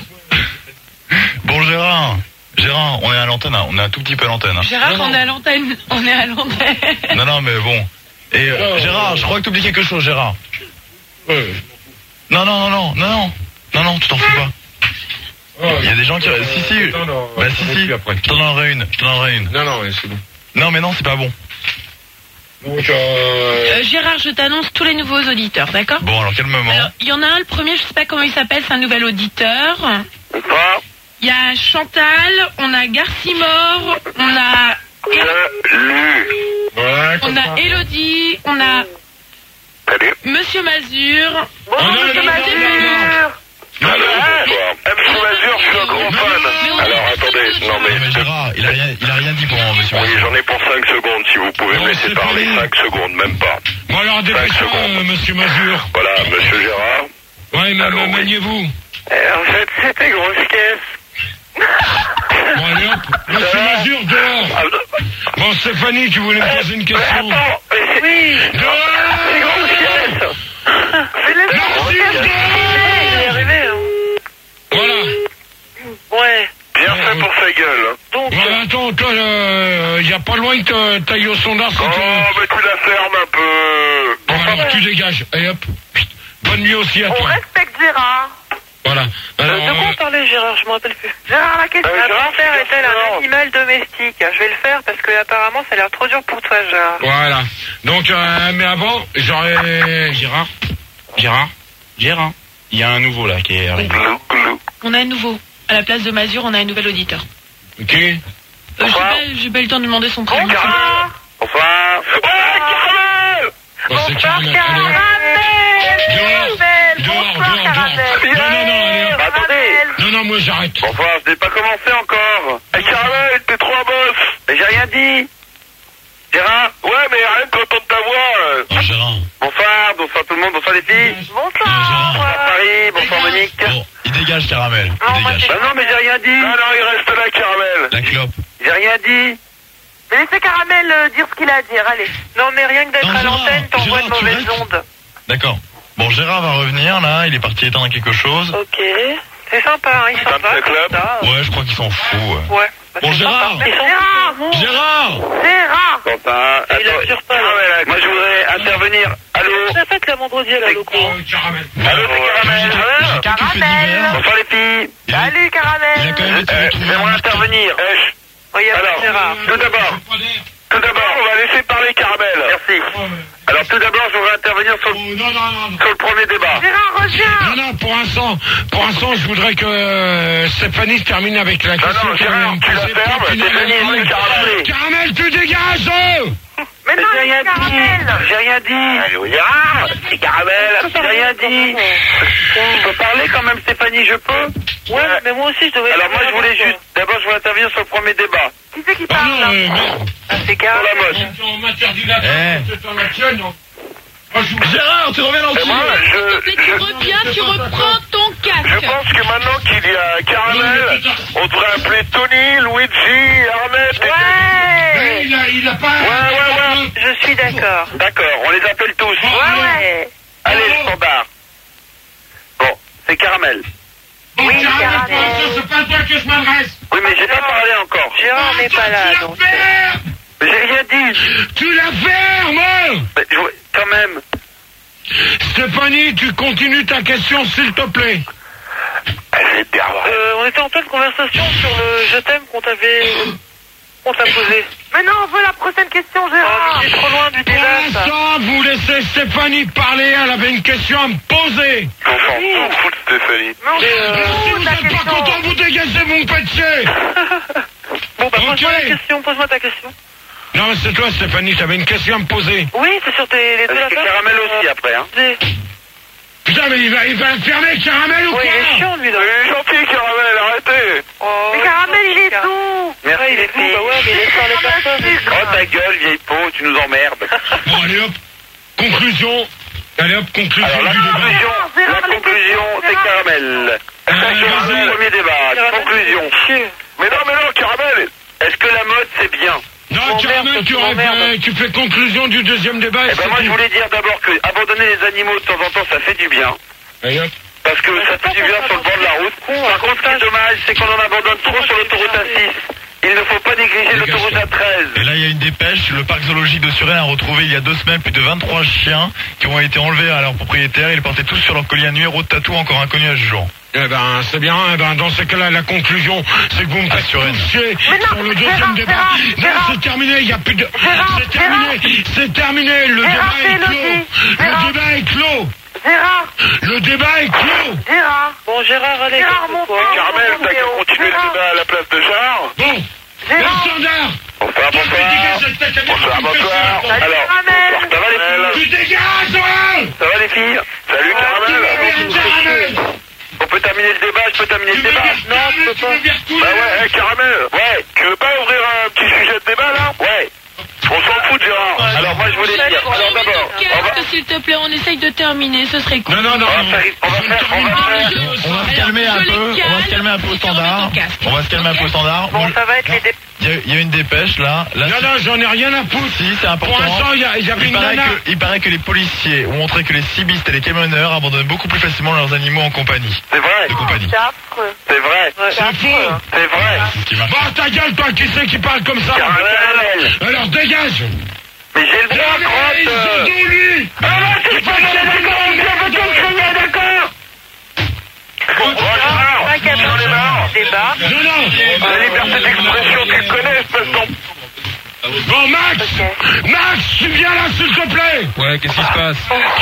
Bon Gérard. Gérard, on est à l'antenne, hein. On est un tout petit peu à l'antenne. Hein. Gérard, non, non. on est à l'antenne. On est à l'antenne. Non, non, mais bon. Et euh, non, Gérard, non. je crois que t'oublies quelque chose, Gérard. Ouais. Non, non, non, non, non, non. Non, non, tu t'en fous pas. Oh, Il y a des gens qui... euh, Si, si. Non, non, Bah, on si, en si. plus après. Je t'en donnerai une. Je t'en donnerai une. Non, non, ouais, c'est bon. Non, mais non, c'est pas bon. Donc, euh... Euh, Gérard, je t'annonce tous les nouveaux auditeurs, d'accord? Bon, alors quel moment? Alors, il y en a un, le premier, je sais pas comment il s'appelle, c'est un nouvel auditeur. Pas. Il y a Chantal, on a Garcimore, on a... Salut. Ouais, On a Elodie, on a Salut. Monsieur Mazur. Bonjour, non, monsieur non, non, Mazur. Non, non, M. Mazur, je suis un grand fan. Mais on Alors a- attendez, non Non, mais mais... Gérard, il a rien, il a rien dit pour moi, monsieur. Oui, j'en ai pour cinq secondes, si vous pouvez Non, me laisser c'est parler. fini. cinq secondes, même pas. Bon, alors, dépêche-toi, secondes. euh, monsieur Mazur. Voilà, monsieur Gérard. Ouais, mais Allô, oui. maniez-vous. En fait, c'était grosse caisse. Bon, allez hop, monsieur Mazur, dehors. Bon, Stéphanie, tu voulais me poser une question. Attends, mais c'est... Oui. Dehors. C'est grosse caisse. Mais laissez Merci, tomber. dehors. Il est arrivé, hein. Voilà. Ouais. Bien fait pour sa gueule. hein. Donc, Ouais, attends, toi, il y a pas loin que t'a- t'ailles au sondage. si Oh, tu- mais tu la fermes un peu. Bon, alors, tu dégages. Allez hop. Chut. Bonne nuit aussi à On toi. respecte Gérard. Voilà. Alors, de quoi on euh, parlait, Gérard? Je me rappelle plus. Gérard, la question. Euh, La Gérard, panthère c'est est-elle un différent. animal domestique? Je vais le faire parce que apparemment ça a l'air trop dur pour toi, Gérard. voilà. Donc, euh, mais avant, j'aurais... Gérard Gérard Gérard Il y a un nouveau là qui est arrivé. Glou, glou. On a un nouveau. À la place de Mazur, on a un nouvel auditeur. Ok. Euh, j'ai Bonsoir. pas, j'ai pas eu le temps de demander son prénom. Gérard. Bonsoir. Ouais, Caramel. Bon, c'est Bonsoir, Caramel. Allez, hop. Caramel. Dehors, Bonsoir, dehors, dehors. Caramel. Non, non, non, allez, hop. Bah, attendez. Non, non, moi, j'arrête. Bonsoir, je n'ai pas commencé encore. Hey, Caramel, t'es trop un boss. Mais j'ai rien dit. Gérard. Ouais, mais rien d'entendre ta voix. euh. Oh, Gérard. Bonsoir, bonsoir tout le monde, bonsoir les filles. Bonsoir. Bonsoir Paris, bonsoir Monique. Bon, il dégage, Caramel. Non, Il moi, dégage. Bah non, mais j'ai rien dit. Non, non, il reste là, Caramel. La clope. J'ai rien dit. Mais laissez Caramel euh, dire ce qu'il a à dire, allez. Non, mais rien que d'être Non, à Gérard, l'antenne, t'envoies de Gérard, tu mauvaises restes ondes. D'accord. Bon, Gérard va revenir, là. Il est parti éteindre quelque chose. Ok. C'est sympa, hein, il s'en va vingt-cinq comme clubs. ça. Ouais, je crois qu'il s'en fout, ouais. Ouais. Bah, Bon, c'est Gérard. sympa. Ils sont Gérard. tous- Gérard Gérard. Quentin, Et il attends, assure pas, là. Caramel, moi je voudrais intervenir. Allô. On a fait la vendredi à la loco. Oh, Caramel. Allô, c'est Caramel. J'ai quelques faits divers. Bonsoir les filles. Il a- Salut, Il a Caramel. quand même été Euh, retrouvé J'aimerais en marque. intervenir. Eh, chut. Oui, il y a Alors, Gérard. tout d'abord, tout d'abord, on va laisser parler Caramel. Merci. Alors tout d'abord, je voudrais intervenir sur, Oh, non, non, non, non. sur le premier débat. Gérard, reviens. Non, non, pour l'instant, pour l'instant, je voudrais que euh, Stéphanie se termine avec la Non, question non, qu'elle Gérard, vient de tu la poser. fermes, Puis c'est finalement, fini, elle- Caramel. Caramel, tu dégages euh Mais non, J'ai rien dit. Caramel. J'ai rien dit. Allô, Gérard, c'est Caramel. J'ai rien dit. Je peux parler quand même, Stéphanie, je peux. Ouais, mais moi aussi, je devais... Alors moi, je voulais juste, d'abord, je voulais intervenir sur le premier débat. Qui c'est qui Ah parle, non, là? euh, merde. Ah, c'est Sur Gérard. la mode. On m'interdit la Eh. c'est en action, non. Moi, je vous- Gérard, tu reviens dans le Et moi, studio. je, Mais tu je, reviens, tu reprends ton je casque. pense que maintenant qu'il y a Caramel, on devrait appeler Tony, Luigi, Arnett. et- Mais Ouais. il a, il a pas... Ouais, ouais, ouais. Je suis d'accord. D'accord, on les appelle tous. Ouais, ouais. Allez, le standard. Bon, c'est Caramel. Bon, Oui, Caramel, Caramel. pour l'instant, c'est pas à toi que je m'adresse. Oui, mais j'ai pas parlé encore. Gérard n'est pas là, Tu la donc... fermes. J'ai rien dit. Tu la fermes. Mais je- quand même. Stéphanie, tu continues ta question, s'il te plaît. Elle est bien vraie. Euh, on était en pleine conversation sur le je t'aime qu'on t'avait... qu'on t'a posé. Mais non, on veut la prochaine question, Oh, Gérard. mais c'est trop loin du Pour débat, ça. l'instant, vous laissez Stéphanie parler, elle avait une question à me poser. On s'en fout de Stéphanie. Mais on Mais, euh, s'en Si fout vous de la n'êtes pas question. content, vous dégagez mon péché. Bon, bah, pose-moi Ok. la question, pose-moi ta question. Non, mais c'est toi, Stéphanie, t'avais une question à me poser. Oui, c'est sur tes, les deux Avec lapins. Caramel aussi après, hein. Des- Putain, mais il va, il va la fermer, Caramel, ou Ouais, il est quoi? chiant, lui, là. Il est gentil, Caramel, arrêtez. Oh, Mais ouais, Caramel, il est Car- doux. Merci, Ouais, il est les fou, filles. bah ouais, mais laisse faire les personnes. Oh ta gueule, vieille peau, tu nous emmerdes. Bon, allez hop. Conclusion. Allez hop, conclusion Alors la du débat. conclusion, Gérard, la les conclusion, questions, c'est Gérard. Caramel. Sur vas-y. le premier débat, conclusion. Mais non, mais non, Caramel, est-ce que la mode c'est bien? Non, Caramel, tu, refais- tu fais conclusion du deuxième débat. Eh ben moi je voulais dire d'abord que abandonner les animaux de temps en temps ça fait du bien. Allez hop. Parce que ça fait du bien sur le bord de la route. Par contre, ce qui est dommage, c'est qu'on en abandonne trop sur l'autoroute A six. Il ne faut pas négliger l'autoroute A treize. Et là, il y a une dépêche. Le parc zoologique de Suresnes a retrouvé il y a deux semaines plus de vingt-trois chiens qui ont été enlevés à leurs propriétaires. Ils portaient tous sur leur collier un numéro de tatou encore inconnu à ce jour. Eh ben, c'est bien. Eh ben, dans ces cas-là, la conclusion, c'est que vous me faites Assurément. toucher Mais non, sur le deuxième Gérard, débat. Gérard, non, Gérard. c'est terminé. Il y a plus de. Gérard, C'est terminé. C'est terminé. Le Gérard, débat est c'est clos. Elodie. Le Gérard. débat est clos. Gérard, Le débat est clos. Gérard. Bon, Gérard, allez. Gérard, mon frère. Caramel, t'as qu'à continuer le débat à la place de Gérard. Bon. Le Gérard. standard. Bonsoir, Tu bonsoir. dégages, Bonsoir, bonsoir. Salut, Alors, Caramel. bonsoir, ça va les filles? Tu dégages, toi. Ça va les filles? Salut Caramel. Caramel. On peut terminer le débat, je peux terminer Tu le veux débat? dire Caramel, tu veux dire tout Bah le ouais, hey, Caramel, ouais, tu veux pas ouvrir un petit sujet de débat là? Ouais. On s'en fout Gérard. Alors moi je voulais dire, alors d'abord, on va... S'il te plaît, on essaye de terminer, ce serait cool. Non, non, non. On va faire, on va faire, on va faire... On va se calmer un peu. On va se calmer un peu au standard. On va se calmer un peu au standard. Bon, ça va être les dé- Il y a- il y a une dépêche là. Là, Non, non, j'en ai rien à foutre. si, c'est important. Pour l'instant, il y, a- il y avait Il une paraît, nana. que, il paraît que les policiers ont montré que les cibistes et les camionneurs abandonnent beaucoup plus facilement leurs animaux en compagnie. C'est vrai, De compagnie. C'est affreux. c'est vrai, C'est faux. c'est vrai. C'est ce qui marche. Bon, ta gueule, toi, qui c'est qui parle comme ça? Caramel. Alors, dégage. Mais j'ai le droit, Dégage, crotte. surtout lui. Ah non, c'est pas bien d'accord, on vient de crier, d'accord. Bon, Gérard, j'en ai marre. débat. Non, non. La liberté d'expression, tu le connais, espèce d'en... Bon, Max. Max, tu viens là, s'il te plaît. Ouais, qu'est-ce qui se passe?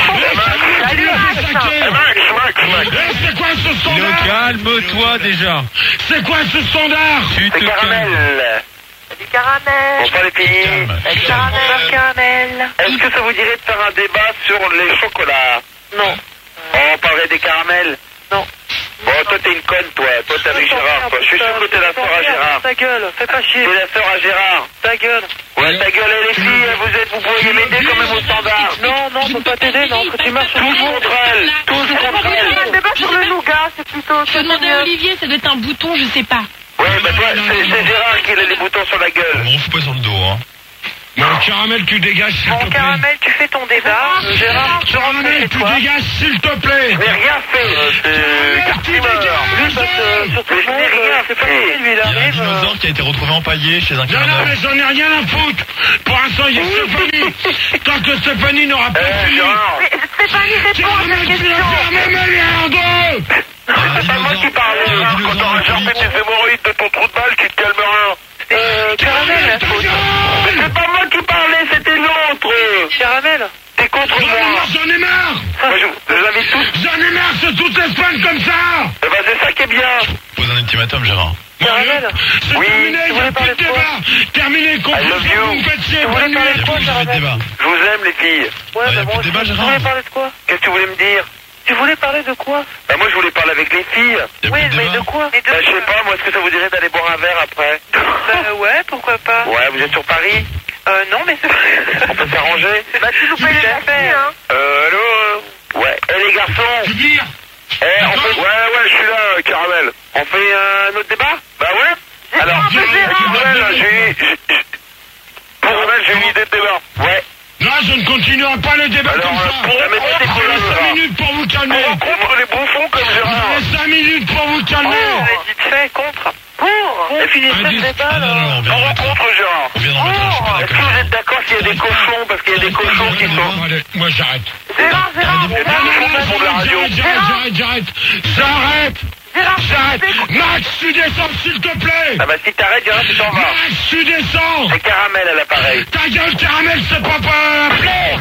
Eh, tu me fais saquer. Eh, Max, Max, Max. Eh, c'est quoi ce Léo, standard? calme-toi déjà. C'est quoi ce standard? Tu te C'est calmes. Caramel. Du caramel. Bonsoir les filles. Du caramel. Caramel. Est-ce que ça vous dirait de faire un débat sur les chocolats? Non. On parlerait des caramels? Non. Bon, toi t'es une conne, toi. Toi t'es avec Gérard, toi. Je suis sûr que t'es la sœur à Gérard. Ta gueule, fais pas chier. T'es la sœur à Gérard. Ta gueule. Ouais, ta gueule, et les filles, vous êtes, vous pourriez m'aider quand même au standard. Non, non, on peut pas t'aider, non, que tu marches sur Tous le contre elle. Tous contre Il y a un elle. débat sur le nougat, c'est plutôt... Je c'est demandais à mieux. Olivier, ça doit être un bouton, je sais pas. Ouais, bah toi, c'est c'est Gérard qui a les boutons sur la gueule. On fout pas sur le dos, hein. Non, Caramel, tu dégages, s'il Bon, te plaît. Caramel, tu fais ton débat. Euh, Gérard, tu rentres Caramel, chez tu toi. dégages, s'il te plaît. Je n'ai rien fait. C'est Cartimer. Lui, parce que sur tout Mais le je monde, n'ai rien euh, c'est pas fait. lui, lui, il Il y a un arrive. euh, dinosaure qui a été retrouvé empaillé chez un Non, non, camionneur. mais j'en ai rien à foutre. Pour l'instant, il y a Stéphanie. Tant que Stéphanie n'aura pas Eh, fini. Gérard. Mais Stéphanie répond à Caramel, cette tu question. vas faire mes merde. C'est pas moi qui parle, Il y a un Gérard. Quand dinosaure t'auras en jarté panique. tes hémorroïdes de ton trou de balle, tu te calmeras. Euh, Caramel, la faute. Mais c'est pas moi qui parlais, c'était l'autre. Caramel. T'es contre Non, moi. moi, j'en ai marre. Moi, je je vous invite tous. J'en ai marre, c'est toutes les semaines comme ça. Eh ben, c'est ça qui est bien. Pose un ultimatum, Gérard. Caramel. C'est Oui, terminé, tu il n'y a voulais plus parler de de quoi débat. Terminé, conclusion, love you. vous me faites chier. Tu voulais bonne parler nuit. de quoi, Il y a plus de Caramel? débat. Je vous aime, les filles. Ouais, Bah, y a bah plus bon, de débat, tu Gérard. voulais parler de quoi? Qu'est-ce que tu voulais me dire? Tu voulais parler de quoi? Bah, moi, je voulais parler avec les filles. Il y a Oui, plus de mais débat. de quoi? Mais de Bah, je sais quoi? pas, moi, est-ce que ça vous dirait d'aller boire un verre après? Bah, ouais, pourquoi pas? Ouais, vous êtes sur Paris? Euh, non, mais c'est... On peut s'arranger? Bah tu nous payes les taxis, hein. Euh, allô? euh, Ouais. Eh, les garçons? Tu veux dire? Eh, on fait... Ouais, ouais, je suis là, euh, Caramel. On fait euh, un autre débat? Bah ouais. Alors, un peu j'ai- Gérard. Caramel, j'ai... j'ai- j'ai- Caramel, j'ai une idée de débat. Ouais. Non, je ne continuerai pas le débat Alors, comme euh, ça. pour la méthode Vous avez écologique, cinq minutes pour vous calmer. On rencontre les bouffons comme Vous Gérard. avez cinq minutes pour vous calmer. Oh, vite fait, contre. Pour. On finit Un ce dix- débat, Ah non, non, là. on vient On d'en mettre un. rencontre Gérard. On vient d'en mettre un, je suis pas Est-ce que vous d'accord. êtes d'accord qu'il y a des cochons? Parce qu'il y a des cochons qui sont... Allez, moi j'arrête. Gérard, Gérard, Eh ben, Non, non, ils non, font de la radio. j'arrête, j'arrête, j'arrête, j'arrête. Gérard, J'arrête. c'est- Max, tu descends, s'il te plaît. Ah bah si t'arrêtes, Gérard, tu t'en vas. Max, tu descends. C'est Caramel à l'appareil. Ta gueule, Caramel, c'est pas pas appelé.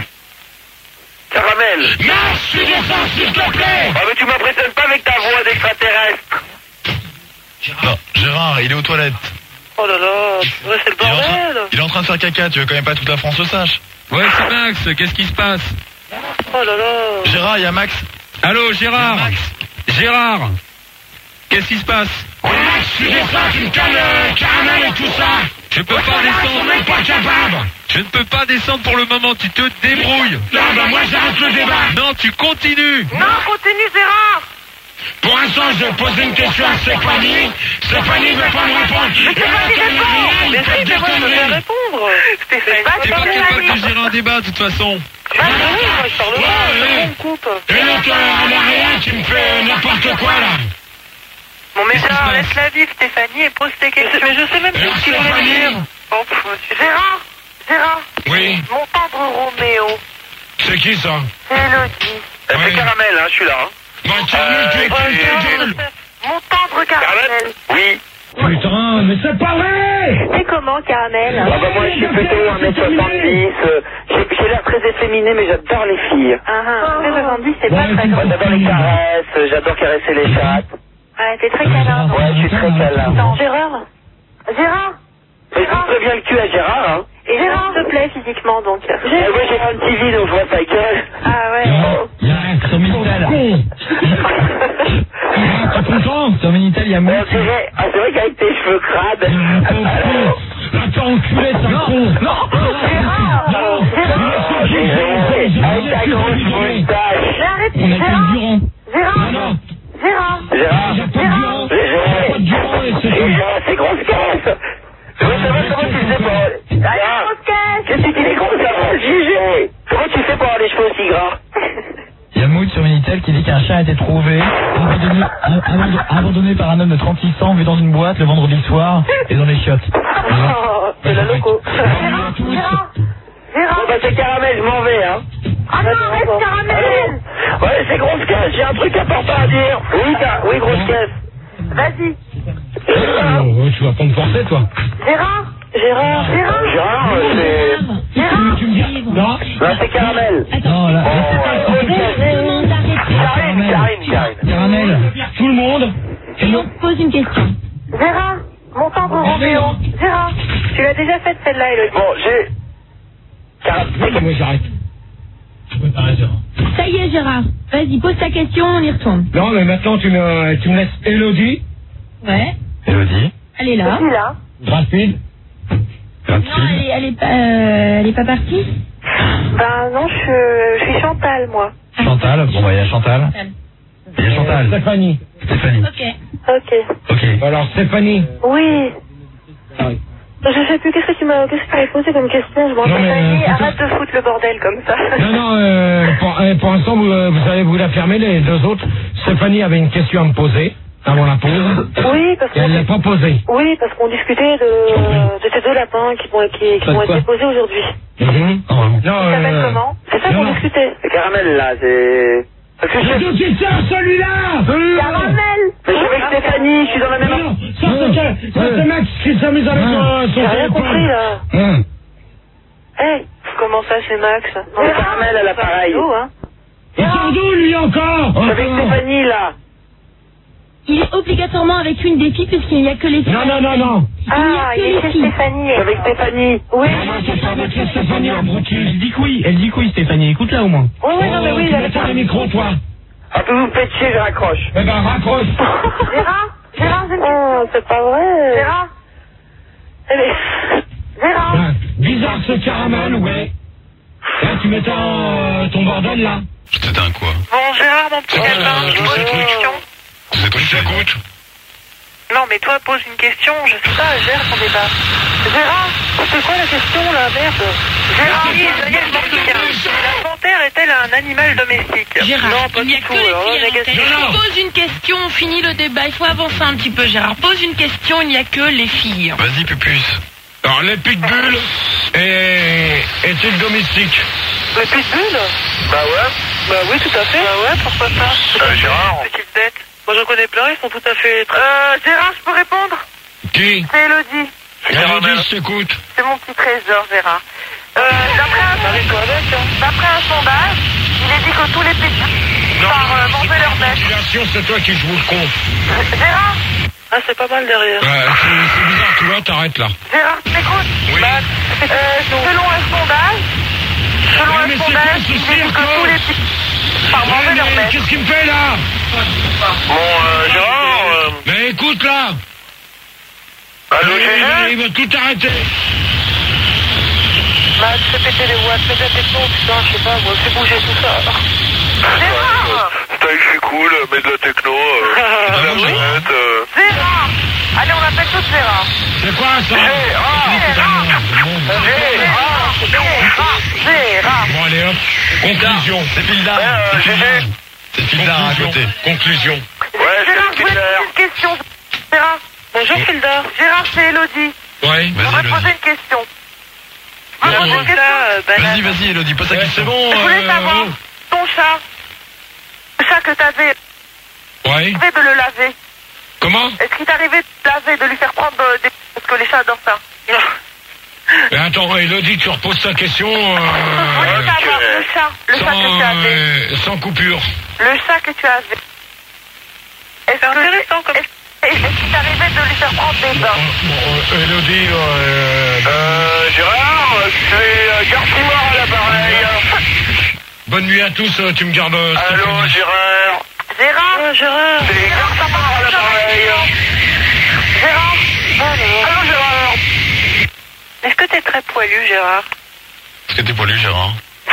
Caramel. Max, tu descends, s'il te plaît. Ah mais tu m'impressionnes pas avec ta voix d'extraterrestre. Non, Gérard, il est aux toilettes. Oh là là, ouais, c'est le Il est, en train, bordel. il est en train de faire caca, tu veux quand même pas que toute la France le sache. Ouais, c'est Max, qu'est-ce qui se passe? Oh là là. Gérard, il y a Max. Allô, Gérard? Gérard? Qu'est-ce qui se passe? Max, tu descends, tu me calmes, euh, Caramel et tout ça. Je peux pas descendre. Même pas capable. Je ne peux pas descendre pour le moment, tu te débrouilles. Non, bah moi j'arrête le débat. Non, tu continues. Non, continue, Gérard. Pour l'instant, je pose une question à Stéphanie. Stéphanie ne veut pas me répondre. Mais Stéphanie répond. Mais si, mais moi je veux répondre. Stéphanie, T'es pas capable de gérer un débat de toute façon. bah oui, moi je parle Ouais, pas, ouais. on me coupe. Et l'autre euh, en arrière qui me fait n'importe quoi là. Bon, mais Qu'est-ce qui se Gérard, passe laisse-la vivre, Stéphanie, et pose tes questions. Mais je sais même plus ce qu'il voulait me dire. Oh, pff, monsieur. Gérard, Gérard, Oui, mon tendre Roméo, c'est qui ça? c'est Elodie. Euh, Ouais. C'est Caramel, hein, je suis là. Hein. Bah Caramel, tu es Euh, qui ta gueule? Mon tendre Caramel. Oui. Putain, mais c'est pas vrai! C'est comment, Caramel? Ah bah moi je suis plutôt un mètre soixante-dix, euh, j'ai j'ai l'air très efféminé mais j'adore les filles. Ah ah, un mètre soixante-dix, c'est Bon, pas très écoute, grand. Moi j'adore les caresses, euh, j'adore caresser les chattes. Ah, t'es très câlin. Ouais, je suis très câlin. Attends, Gérard, Gérard, Mais je vous préviens le cul à Gérard, hein. et Gérard te plaît physiquement, donc. Ah ouais, j'ai un T V donc je vois sa gueule. Ah ouais. Il y a un sur Minitel. T'es content? Sur Minitel, il y a Bon, Mout. c'est vrai, ah, c'est vrai qu'avec tes cheveux crades. Alors, Attends, enculé, c'est un con. Non, Gérard, non, Gérard, Gérard, avec ta grosse moustache. mais arrête, on a que le Gérard, Durand. Gérard, Non, non, Gérard, Gérard, il n'y a pas de Durand. Il Gérard, n'y a pas de Durand et c'est tout. Gérard, c'est grosse caisse. Je veux savoir comment tu fais pour... Gérard, grosse caisse. qu'est-ce que tu dis les grosses caisses, jugé? Comment tu fais pour avoir les cheveux aussi gras? Il y a Mout sur Minitel qui dit qu'un chat a été trouvé, abandonné, abandonné, abandonné par un homme de trente-six ans vu dans une boîte le vendredi soir et dans les chiottes. Oh, c'est la loco. Gérard, Gérard, Bon Gérard, bah c'est Caramel, je m'en vais, hein. ah non, arrête, Caramel. Ouais, c'est grosse caisse, j'ai un truc important à dire. Oui, car... oui, grosse caisse. Vas-y, Oh, tu vas pas me forcer, toi. Gérard, Gérard, Gérard, Gérard, euh, c'est... Gérard, Tu me dis non? Là, c'est Caramel. Non, là. Oh, ouais, Caramel. Karine, Karine, Karine. Caramel. Tout le monde. Pose une question. Gérard, mon tendre Roméo. Gérard, tu l'as déjà faite celle-là, Elodie. Bon, j'ai... Caramel. Moi, j'arrête. Je peux t'arrêter, Gérard. Ça y est, Gérard. Vas-y, pose ta question, on y retourne. Non, mais maintenant, tu me, tu me laisses Elodie. Ouais. Elodie. Elle est là. Je suis là. Rapide. Non, elle est, elle est pas, euh, elle est pas partie. Ben non, je, je suis Chantal, moi. Chantal. Bon, bah, il y a Chantal. Il y a Chantal. Stéphanie. Stéphanie. Ok. Ok. Ok. Alors, Stéphanie. Oui. Ah oui. Je sais plus, qu'est-ce que tu m'as, qu'est-ce que tu m'avais posé comme question? Je m'en Non, mais, Stéphanie, euh, arrête de foutre le bordel comme ça. Non, non, euh, pour, euh, pour l'instant, vous, euh, vous allez vous l'affirmer, les deux autres. Stéphanie avait une question à me poser avant la pause. Oui, parce Et elle qu'on l'a pas posée. oui, parce qu'on discutait de, de ces deux lapins qui, vont- qui, qui Ça vont de être quoi déposés aujourd'hui. Mhm. Non, Ils s'appellent euh... comment? C'est ça non, qu'on non. discutait. C'est Caramel, là, c'est... Parce que je... Le auditeur, celui-là celui-là Caramel. Mais je suis avec Stéphanie, je suis dans la même... Non, non, ça c'est quel- ça, c'est Max qui s'amuse avec son, son J'ai rien téléphone. compris, là. Hum. Hey, comment ça, c'est Max? C'est Caramel à l'appareil. Hein. Il sort d'où, lui, encore Je suis avec Encore. Stéphanie, là. Il est obligatoirement avec une des filles puisqu'il n'y a que les filles. Non, non, non, non. Ah, il est chez Stéphanie. Je suis avec Stéphanie. Oui. Non, c'est pas avec la Stéphanie, abruti. Elle dit que oui, elle dit que oui, Stéphanie, écoute-la au moins. Oui, oui, non, mais oui, tu il mets pas le micro, toi. Un peu vous me faites chier, je raccroche. Eh ben, raccroche. Gérard, Gérard, j'ai une question. Oh, c'est pas vrai. Gérard. Eh bien, Gérard. Ouais. Bizarre ce caramel, ouais. Là, tu mets ton, ton bordel, là. C'est un quoi? Bon, Gérard, mon petit Oh, lapin, euh, je tous pose ces une trucs. question. Vous êtes Je t'écoute. Non, mais toi, pose une question, je sais pas, gère ton débat. Gérard, c'est quoi la question, là, merde? Gérard, oui, ça y est, je m'en souviens. La panthère est-elle un animal domestique? Gérard, Non, pas il n'y a du que tout. les Alors, filles à négatif. l'antenne. Non, non. Pose une question, on finit le débat. Il faut avancer un petit peu, Gérard. Pose une question, il n'y a que les filles. Vas-y, Pupus. Alors, les pitbulls est- est-il domestique? Le pitbull? Bah ouais. Bah oui, tout à fait. Bah ouais, pourquoi pas? Euh, Gérard. Petite bête. Moi, j'en connais plein, ils sont tout à fait... très- Euh, Gérard, je peux répondre? Qui? C'est Elodie. Elodie, je t'écoute. C'est mon petit trésor, Gérard. Euh, d'après un, Marie-toi avec, hein. d'après un sondage, il est dit que tous les petits par euh, manger leur bête. Ventilation, c'est toi qui joues le con. Gérard, Ah, c'est pas mal derrière. Ouais, c'est c'est bizarre, tu vois, t'arrêtes là. Gérard, tu m'écoutes? Oui. Bah, euh, selon un sondage, selon Ouais, un mais c'est sondage, quoi ce il est dit cirque, que tous les petits par Ouais, manger leur mais bête. qu'est-ce qu'il me fait là? Bon, euh, Gérard, euh, Mais écoute là. Allô, Gégé? Il va tout arrêter. Bah, tu fais péter les watts, fais de la techno, putain, je sais pas, moi, fais bouger tout ça. Gérard! Style, je suis cool, mets de la techno, euh, de la manette, euh... Gérard! Allez, on appelle tout Gérard. C'est quoi ça? Gérard! Gérard! Gérard! Gérard! Bon, allez hop. Conclusion. C'est Fildar. Euh, Gégé? C'est Fildar à Conclusion. côté. Conclusion. Ouais, Gérard, je c'est voulais te Fildar. poser une question. Gérard. Bonjour, Fildar. Gérard, c'est Elodie. Ouais. Je voudrais te poser une question. Je voudrais poser une question. Vas-y, vas-y, Elodie, pose ta Ouais, c'est question. bon. Je voulais euh, savoir, oh. ton chat, le chat que t'avais, Ouais. t'arrivait de le laver. Comment? Est-ce qu'il t'arrivait de laver, de lui faire prendre euh, des... Parce que les chats adorent ça. Mais attends, Elodie, tu reposes ta question. Je Euh, voulais savoir, le chat, le chat que sans, tu avais. euh, sans coupure. Le chat que tu avais. Est-ce que... intéressant comme... Est-ce est-ce qu'il t'arrivait de lui faire prendre des bains? Bon, euh, Elodie, euh, Euh, Gérard, c'est euh, Garcimore à l'appareil. bonne nuit à tous. euh, Tu me gardes. euh, cet Allô, après-midi. Gérard? Gérard? Gérard? C'est Garcimore à l'appareil. Gérard? Allô, Gérard? Est-ce que t'es très poilu, Gérard? Est-ce que t'es poilu, Gérard?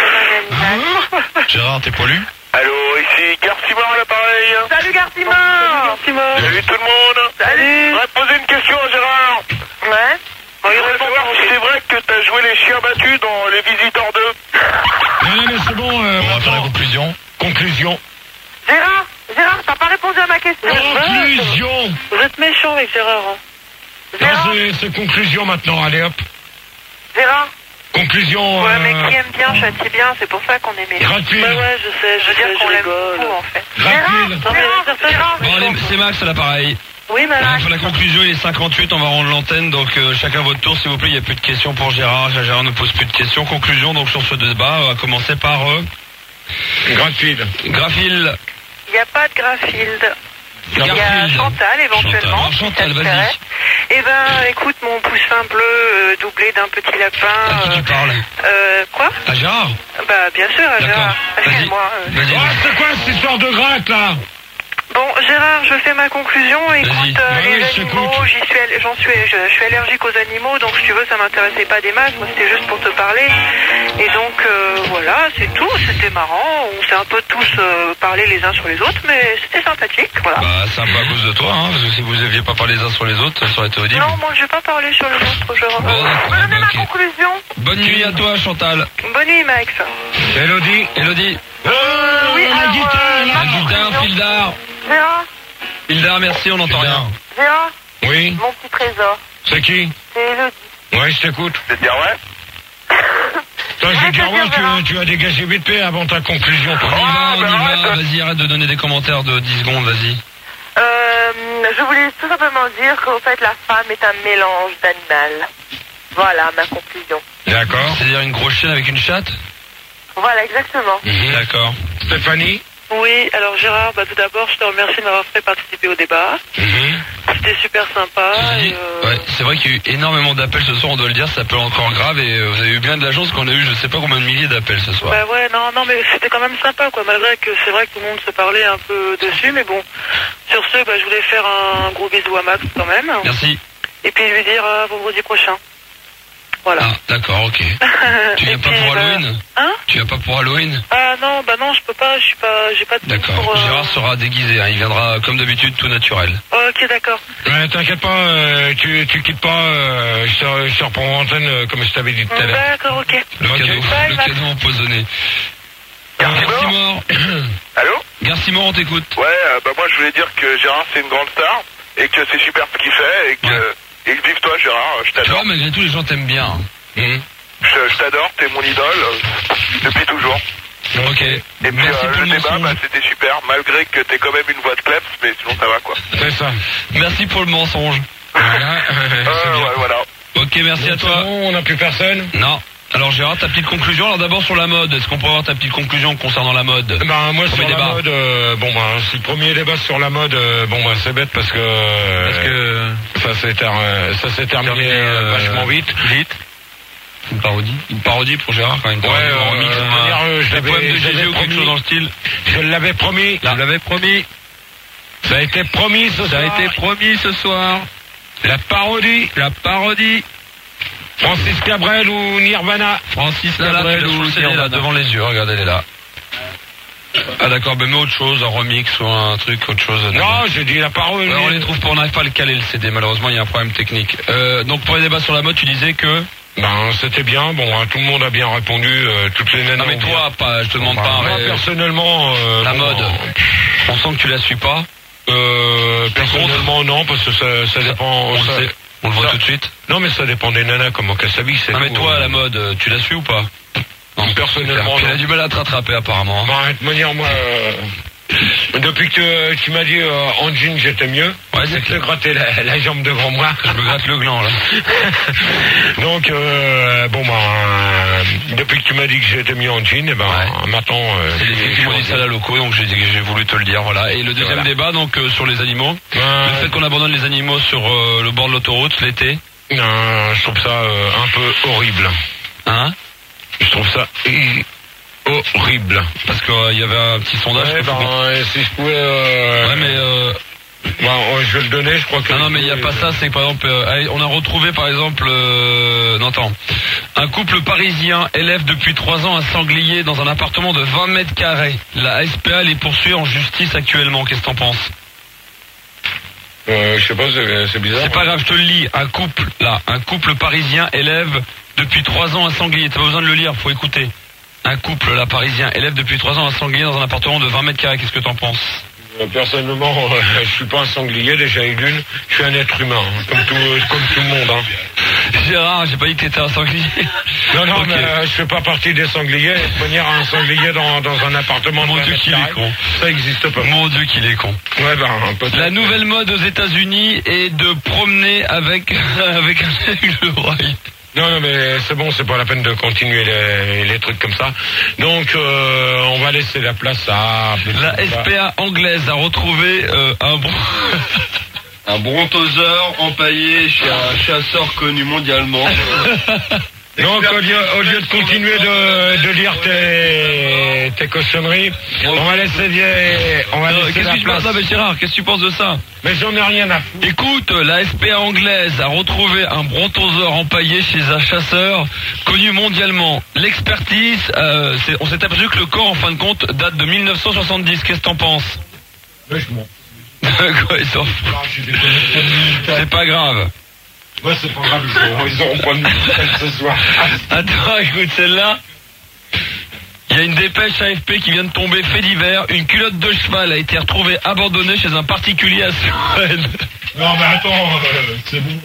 Gérard, t'es poilu? Allô, ici Garcimore à l'appareil. Salut, Garcimore! Salut tout le monde. Salut! Je voudrais te poser une question à Gérard. Ouais? Je voudrais savoir si c'est vrai que t'as joué les chiens battus dans Les Visiteurs deux. Non, non, mais c'est bon. euh, On va faire la maintenant. conclusion. Conclusion. Gérard? Gérard, t'as pas répondu à ma question. Conclusion. Vous êtes méchant avec Gérard. Hein. Non, Gérard? c'est- c'est conclusion maintenant. Allez hop. Gérard? Conclusion. Ouais, euh, mais qui aime bien châtie bien, c'est pour ça qu'on est méchant. Gratuit. Bah ouais, je sais, je veux dire qu'on l'aime beaucoup en fait. Gratuit. Gérard, Gérard, Bon, allez, c'est Max à l'appareil. Oui, On va madame. faire la conclusion, il est cinquante-huit, on va rendre l'antenne, donc euh, chacun votre tour, s'il vous plaît. Il n'y a plus de questions pour Gérard. Gérard ne pose plus de questions. Conclusion, donc sur ce débat, on va commencer par euh, Gratuit. Graphil. Il n'y a pas de Grafield. Il y a Garfield. Chantal éventuellement. Chantal, si Chantal, ça te vas-y. plairait. Eh ben, écoute, mon poussin bleu euh, doublé d'un petit lapin. À qui tu parles? Euh, quoi? À Gérard? Bah, bien sûr, à D'accord. Gérard. Vas-y. Excuse-moi. euh. Vas-y. Oh, c'est quoi cette histoire de gratte là? Bon, Gérard, je fais ma conclusion. Écoute, Vas-y. euh, Ouais, les ouais, je animaux, t'écoute. j'y suis, all- j'en suis, je, je suis allergique aux animaux, donc si tu veux, ça m'intéressait pas des masses. Moi, c'était juste pour te parler. Et donc, euh, voilà, c'est tout. C'était marrant. On s'est un peu tous euh, parlé les uns sur les autres, mais c'était sympathique. Voilà. Bah, c'est un peu à cause de toi, hein, parce que si vous aviez pas parlé les uns sur les autres, ça aurait été audible. Non, moi, je vais pas parler sur les autres. Je Bon, je d'accord, vais donner ma ok. conclusion. Bonne nuit à toi, Chantal. Bonne nuit, Max. Elodie. Elodie. Euh, oui, la alors, guitare, euh, là. ma La guitare, conclusion. Fildar. Gérard, Fildar, merci, on n'entend rien. Gérard, Oui. mon petit trésor. C'est qui? C'est Elodie. Ouais, je t'écoute. C'est bien vrai? Toi, je Je vais vais dire, te ouais, dire, Gérard. tu, tu as dégagé vite fait avant ta conclusion. toi. On y va, Ah, on bah, y va. arrête. Vas-y, arrête de donner des commentaires de dix secondes, vas-y. Euh, je voulais tout simplement dire qu'en fait, la femme est un mélange d'animal. Voilà ma conclusion. D'accord. C'est-à-dire une grosse chienne avec une chatte? Voilà, exactement. Mhm. D'accord. Stéphanie. Oui, alors Gérard, bah, tout d'abord, je te remercie de m'avoir fait participer au débat. Mhm. C'était super sympa. Ceci dit, et, euh, ouais, c'est vrai qu'il y a eu énormément d'appels ce soir, on doit le dire, ça peut encore grave et euh, vous avez eu bien de la chance qu'on a eu je sais pas combien de milliers d'appels ce soir. Bah ouais, non, non, mais c'était quand même sympa, quoi, malgré que c'est vrai que tout le monde se parlait un peu dessus, mais bon. Sur ce, bah, je voulais faire un gros bisou à Max quand même. Merci. Et puis lui dire à vendredi prochain. Voilà. Ah, d'accord, ok. Tu viens Et pas puis, pour bah, Halloween? Hein? Tu viens pas pour Halloween? Ah non, bah non, je peux pas, je suis pas, j'ai pas de D'accord. pour, euh, Gérard sera déguisé, hein, il viendra comme d'habitude tout naturel. Ok, d'accord. Ouais, t'inquiète pas, euh, tu, tu quittes pas, euh, je te, je te reprends en antenne euh, comme je t'avais dit tout à l'heure. D'accord, ok. Le Ok. cadeau, Bye, le Max. cadeau empoisonné. Garcimore. Garcimore. Allô? Garcimore, on t'écoute. Ouais, euh, bah moi je voulais dire que Gérard c'est une grande star et que c'est super ce qu'il fait et que, Ouais. et que vive toi Gérard, je Tu vois, t'adore. malgré tout, les gens t'aiment bien. Mhm. Je, je t'adore, t'es mon idole euh, depuis toujours. Ok. Et puis Merci euh, pour le le débat, mensonge. bah, c'était super, malgré que t'es quand même une voix de kleps, mais sinon ça va quoi. C'est ça. Merci pour le mensonge. Voilà. Euh, c'est bien. ouais, voilà. Ok, merci Bon, à c'est toi. bon, on n'a plus personne. Non. Alors Gérard, ta petite conclusion. Alors d'abord sur la mode. Est-ce qu'on peut avoir ta petite conclusion concernant la mode? Ben moi Premier sur la débat. mode, euh, bon ben c'est le premier débat sur la mode, euh, bon ben c'est bête parce que euh, Parce que ça s'est ter- euh, ça s'est terminé Terminé, euh, euh, vachement vite. Vite. Une parodie. Une parodie pour Gérard quand même. Une Ouais, parodie en euh, remix. euh, un- manière, euh, je des l'avais- poèmes de je l'avais Gégé ou quelque promis. chose dans le style. Je l'avais promis. Je l'avais promis. Ça a été promis ce Ça a soir. été promis ce soir. La parodie. La parodie. Francis Cabrel ou Nirvana. Francis Cabrel ou Nirvana. Devant les yeux, regardez, elle est là. Ah d'accord, mais mets autre chose, un remix ou un truc, autre chose. Non, j'ai dit la parole. Ouais, on les trouve pas, on n'arrive pas à le caler le C D, malheureusement il y a un problème technique. Euh, donc pour les débats sur la mode, tu disais que... Ben c'était bien, bon hein, tout le monde a bien répondu, euh, toutes les nanas. Non mais toi, pas, je te demande pas. Moi mais... personnellement... Euh, la bon, mode, on sent que tu la suis pas. Euh, personnellement non, parce que ça, ça dépend... On, ça, le sait, on le voit ça, tout de suite. Non mais ça dépend des nanas, comment qu'elles s'habillent. Non mais tout, toi, euh... la mode, tu la suis ou pas? Non, personnellement, il a du mal à te rattraper apparemment. Bon, de toute manière, moi, euh, depuis que tu m'as dit euh, en jean j'étais mieux, ouais, c'est que gratter la, la jambe devant moi. Je me gratte le gland là. Donc euh, bon bah euh, depuis que tu m'as dit que j'étais mieux en jean, et ben ouais. maintenant. Euh, c'est les filles qui m'ont dit ça à la loco, donc j'ai j'ai voulu te le dire, voilà. Et le deuxième voilà. débat donc euh, sur les animaux, euh, le fait qu'on abandonne les animaux sur euh, le bord de l'autoroute l'été. Non, je trouve ça euh, un peu horrible. Hein? Je trouve ça horrible. Parce qu'il euh, y avait un petit sondage. Ouais, ben, euh, si je pouvais... Euh... Ouais, mais... Euh... Bon, ouais, je vais le donner, je crois que... Non, non, mais il n'y a pas ça, c'est que par exemple... Euh, on a retrouvé par exemple... Euh... Non, attends. Un couple parisien élève depuis trois ans un sanglier dans un appartement de vingt mètres carrés. La S P A les poursuit en justice actuellement. Qu'est-ce que t'en penses? Euh, je sais pas, c'est bizarre. C'est pas grave, je te le lis. Un couple, là, un couple parisien élève depuis trois ans un sanglier. T'as pas besoin de le lire, faut écouter. Un couple, là, parisien, élève depuis trois ans un sanglier dans un appartement de vingt mètres carrés. Qu'est-ce que t'en penses? euh, Personnellement, euh, je suis pas un sanglier, déjà une, je suis un être humain, hein, comme, tout, euh, comme tout le monde. Hein. Gérard, j'ai pas dit que t'étais un sanglier. Non, non, okay. mais euh, je fais pas partie des sangliers. De manière un sanglier dans, dans un appartement Mon de Dieu qu'il est con. Ça existe pas. Mon Dieu qu'il est con. Ouais, ben, peut-être. La nouvelle mode aux États-Unis est de promener avec, avec un aigle roi. Non, non, mais c'est bon, c'est pas la peine de continuer les, les trucs comme ça. Donc, euh, on va laisser la place à... La S P A anglaise a retrouvé euh, un bon... un brontosaure empaillé chez un chasseur connu mondialement. Donc, au lieu, au lieu de continuer de, de lire tes, tes cochonneries, on va laisser, on va laisser la place. Non, mais Gérard, qu'est-ce que tu penses de ça? Mais j'en ai rien à foutre. Écoute, la S P A anglaise a retrouvé un brontosaure empaillé chez un chasseur connu mondialement. L'expertise, euh, on s'est aperçu que le corps, en fin de compte, date de mille neuf cent soixante-dix. Qu'est-ce que t'en penses? Ouais, je m'en Quoi, ils s'en foutent. C'est pas grave. Ouais, c'est pas grave, ils auront pas de nouvelles ce soir. Attends, écoute, celle-là. Il y a une dépêche A F P qui vient de tomber, fait divers. Une culotte de cheval a été retrouvée abandonnée chez un particulier à Suède. Non, mais attends, euh, c'est bon.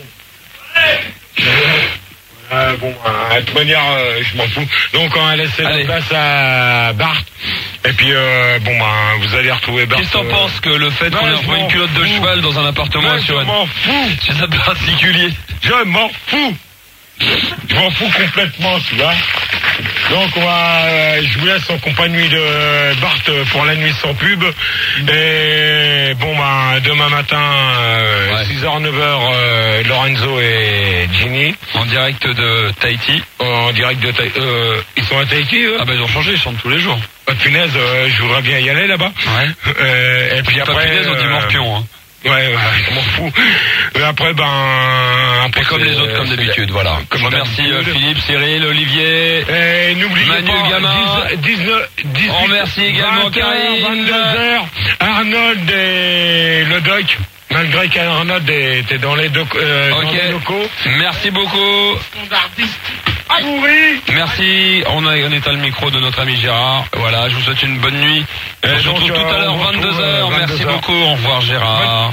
Euh, bon, euh, de toute manière, euh, je m'en fous. Donc, on va laisser la place à Bart. Et puis, euh, bon, bah, vous allez retrouver Bart. Qu'est-ce que t'en euh... penses que le fait qu'on ait retrouvé une culotte de cheval dans un appartement à Suède? Je m'en fous. Chez un particulier. Je m'en fous. Je m'en fous complètement, tu vois. Donc on va, euh, je vous laisse en compagnie de Bart pour la nuit sans pub. Et bon bah demain matin, euh, ouais. six heures neuf heures, euh, Lorenzo et Ginny. En direct de Tahiti. En direct de Tahiti. Euh, ils sont à Tahiti eux? Ah bah ils ont changé, ils chantent tous les jours. Ah, punaise, euh, je voudrais bien y aller là-bas. Ouais. Euh, et puis pas après. Punaise, on dit Morpion, hein. Ouais, ouais, je m'en fous. Et après, ben... Après, comme les autres, comme d'habitude, voilà. Comme je remercie euh, Philippe, Cyril, Olivier, et n'oubliez Manu pas, Gamin. dix-neuf, dix-huit, on remercie également Karine. vingt-deux heures, Arnold et le doc. Malgré qu'Arnold était dans les, doc, euh, okay. dans les locaux. Merci beaucoup. Ah, oui. Merci, on, a, on éteint le micro de notre ami Gérard. Voilà, je vous souhaite une bonne nuit. Et on se retrouve tout à l'heure, vingt-deux heures. Merci beaucoup, au revoir Gérard.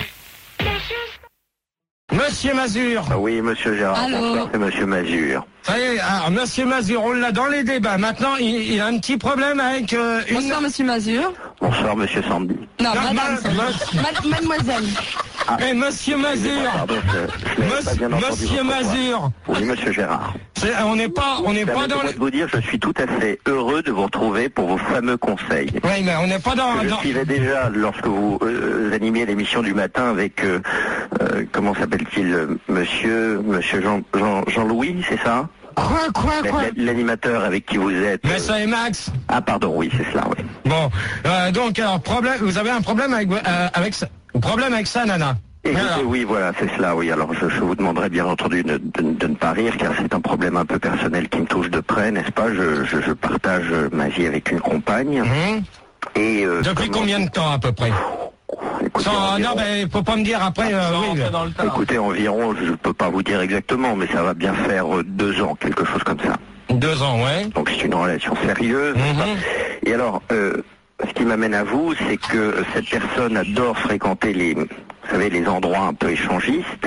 Monsieur Mazur. Ah oui, monsieur Gérard. Allô. Bonsoir, c'est monsieur Mazur. Ça y est, alors, monsieur Mazur, on l'a dans les débats. Maintenant, il, il a un petit problème avec euh, une... Bonsoir, monsieur Mazur. Bonsoir, monsieur Sandy. Non, non madame. ma, ma, mademoiselle. Ah. Mais monsieur Mazur. Pardon, je, je Monsieur, pas bien monsieur Mazur. Oui, monsieur Gérard. On n'est pas, on n'est pas dans les... de vous dire, je suis tout à fait heureux de vous retrouver pour vos fameux conseils. Oui, mais on n'est pas dans... Je dans... suivais déjà lorsque vous euh, animiez l'émission du matin avec, euh, euh, comment s'appelle-t-il, euh, monsieur, monsieur Jean, Jean, Jean-Louis, c'est ça? Quoi, quoi, quoi? L'animateur avec qui vous êtes. Mais ça est Max. Ah, pardon, oui, c'est cela, oui. Bon, euh, donc, alors, problème, vous avez un problème avec, euh, avec ça, problème avec ça, Nana? Écoutez, oui, voilà, c'est cela, oui. Alors, je, je vous demanderai bien entendu de, de- de ne pas rire, car c'est un problème un peu personnel qui me touche de près, n'est-ce pas? Je, je, je partage ma vie avec une compagne. Et euh, Depuis comment- combien de temps à peu près? Écoutez, Sans- environ- Non, mais faut pas me dire après. euh, oui, mais- Écoutez, environ, je ne peux pas vous dire exactement, mais ça va bien faire euh, deux ans, quelque chose comme ça. Deux ans, ouais. Donc c'est une relation sérieuse. n'est-ce pas? Et alors, euh, ce qui m'amène à vous, c'est que cette personne adore fréquenter les, vous savez, les endroits un peu échangistes.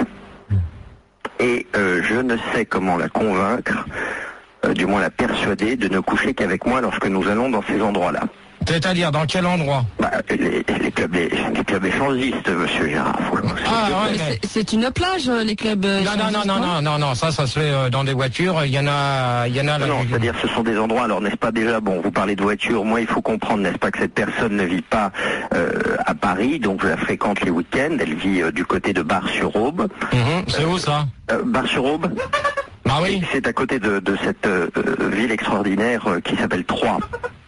Et euh, je ne sais comment la convaincre, euh, du moins la persuader, de ne coucher qu'avec moi lorsque nous allons dans ces endroits-là. C'est-à-dire dans quel endroit? Bah, les, les clubs, les, les clubs échangistes, monsieur Gérard. Faut- Ah, ouais, Mais mais- c'est- C'est une plage, euh, les clubs. euh, Non, non, non, échangistes, non, non, non, non, ça, ça se fait euh, dans des voitures. Il y en a, il y en a là. Non, c'est-à-dire ce sont des endroits, alors n'est-ce pas déjà, bon, vous parlez de voiture, moi il faut comprendre, n'est-ce pas, que cette personne ne vit pas euh, à Paris, donc je la fréquente les week-ends, elle vit euh, du côté de Bar-sur-Aube. Mhm, c'est où ça? Euh, Bar-sur-Aube. Ah oui. C'est à côté de, de cette euh, euh, ville extraordinaire euh, qui s'appelle Troyes.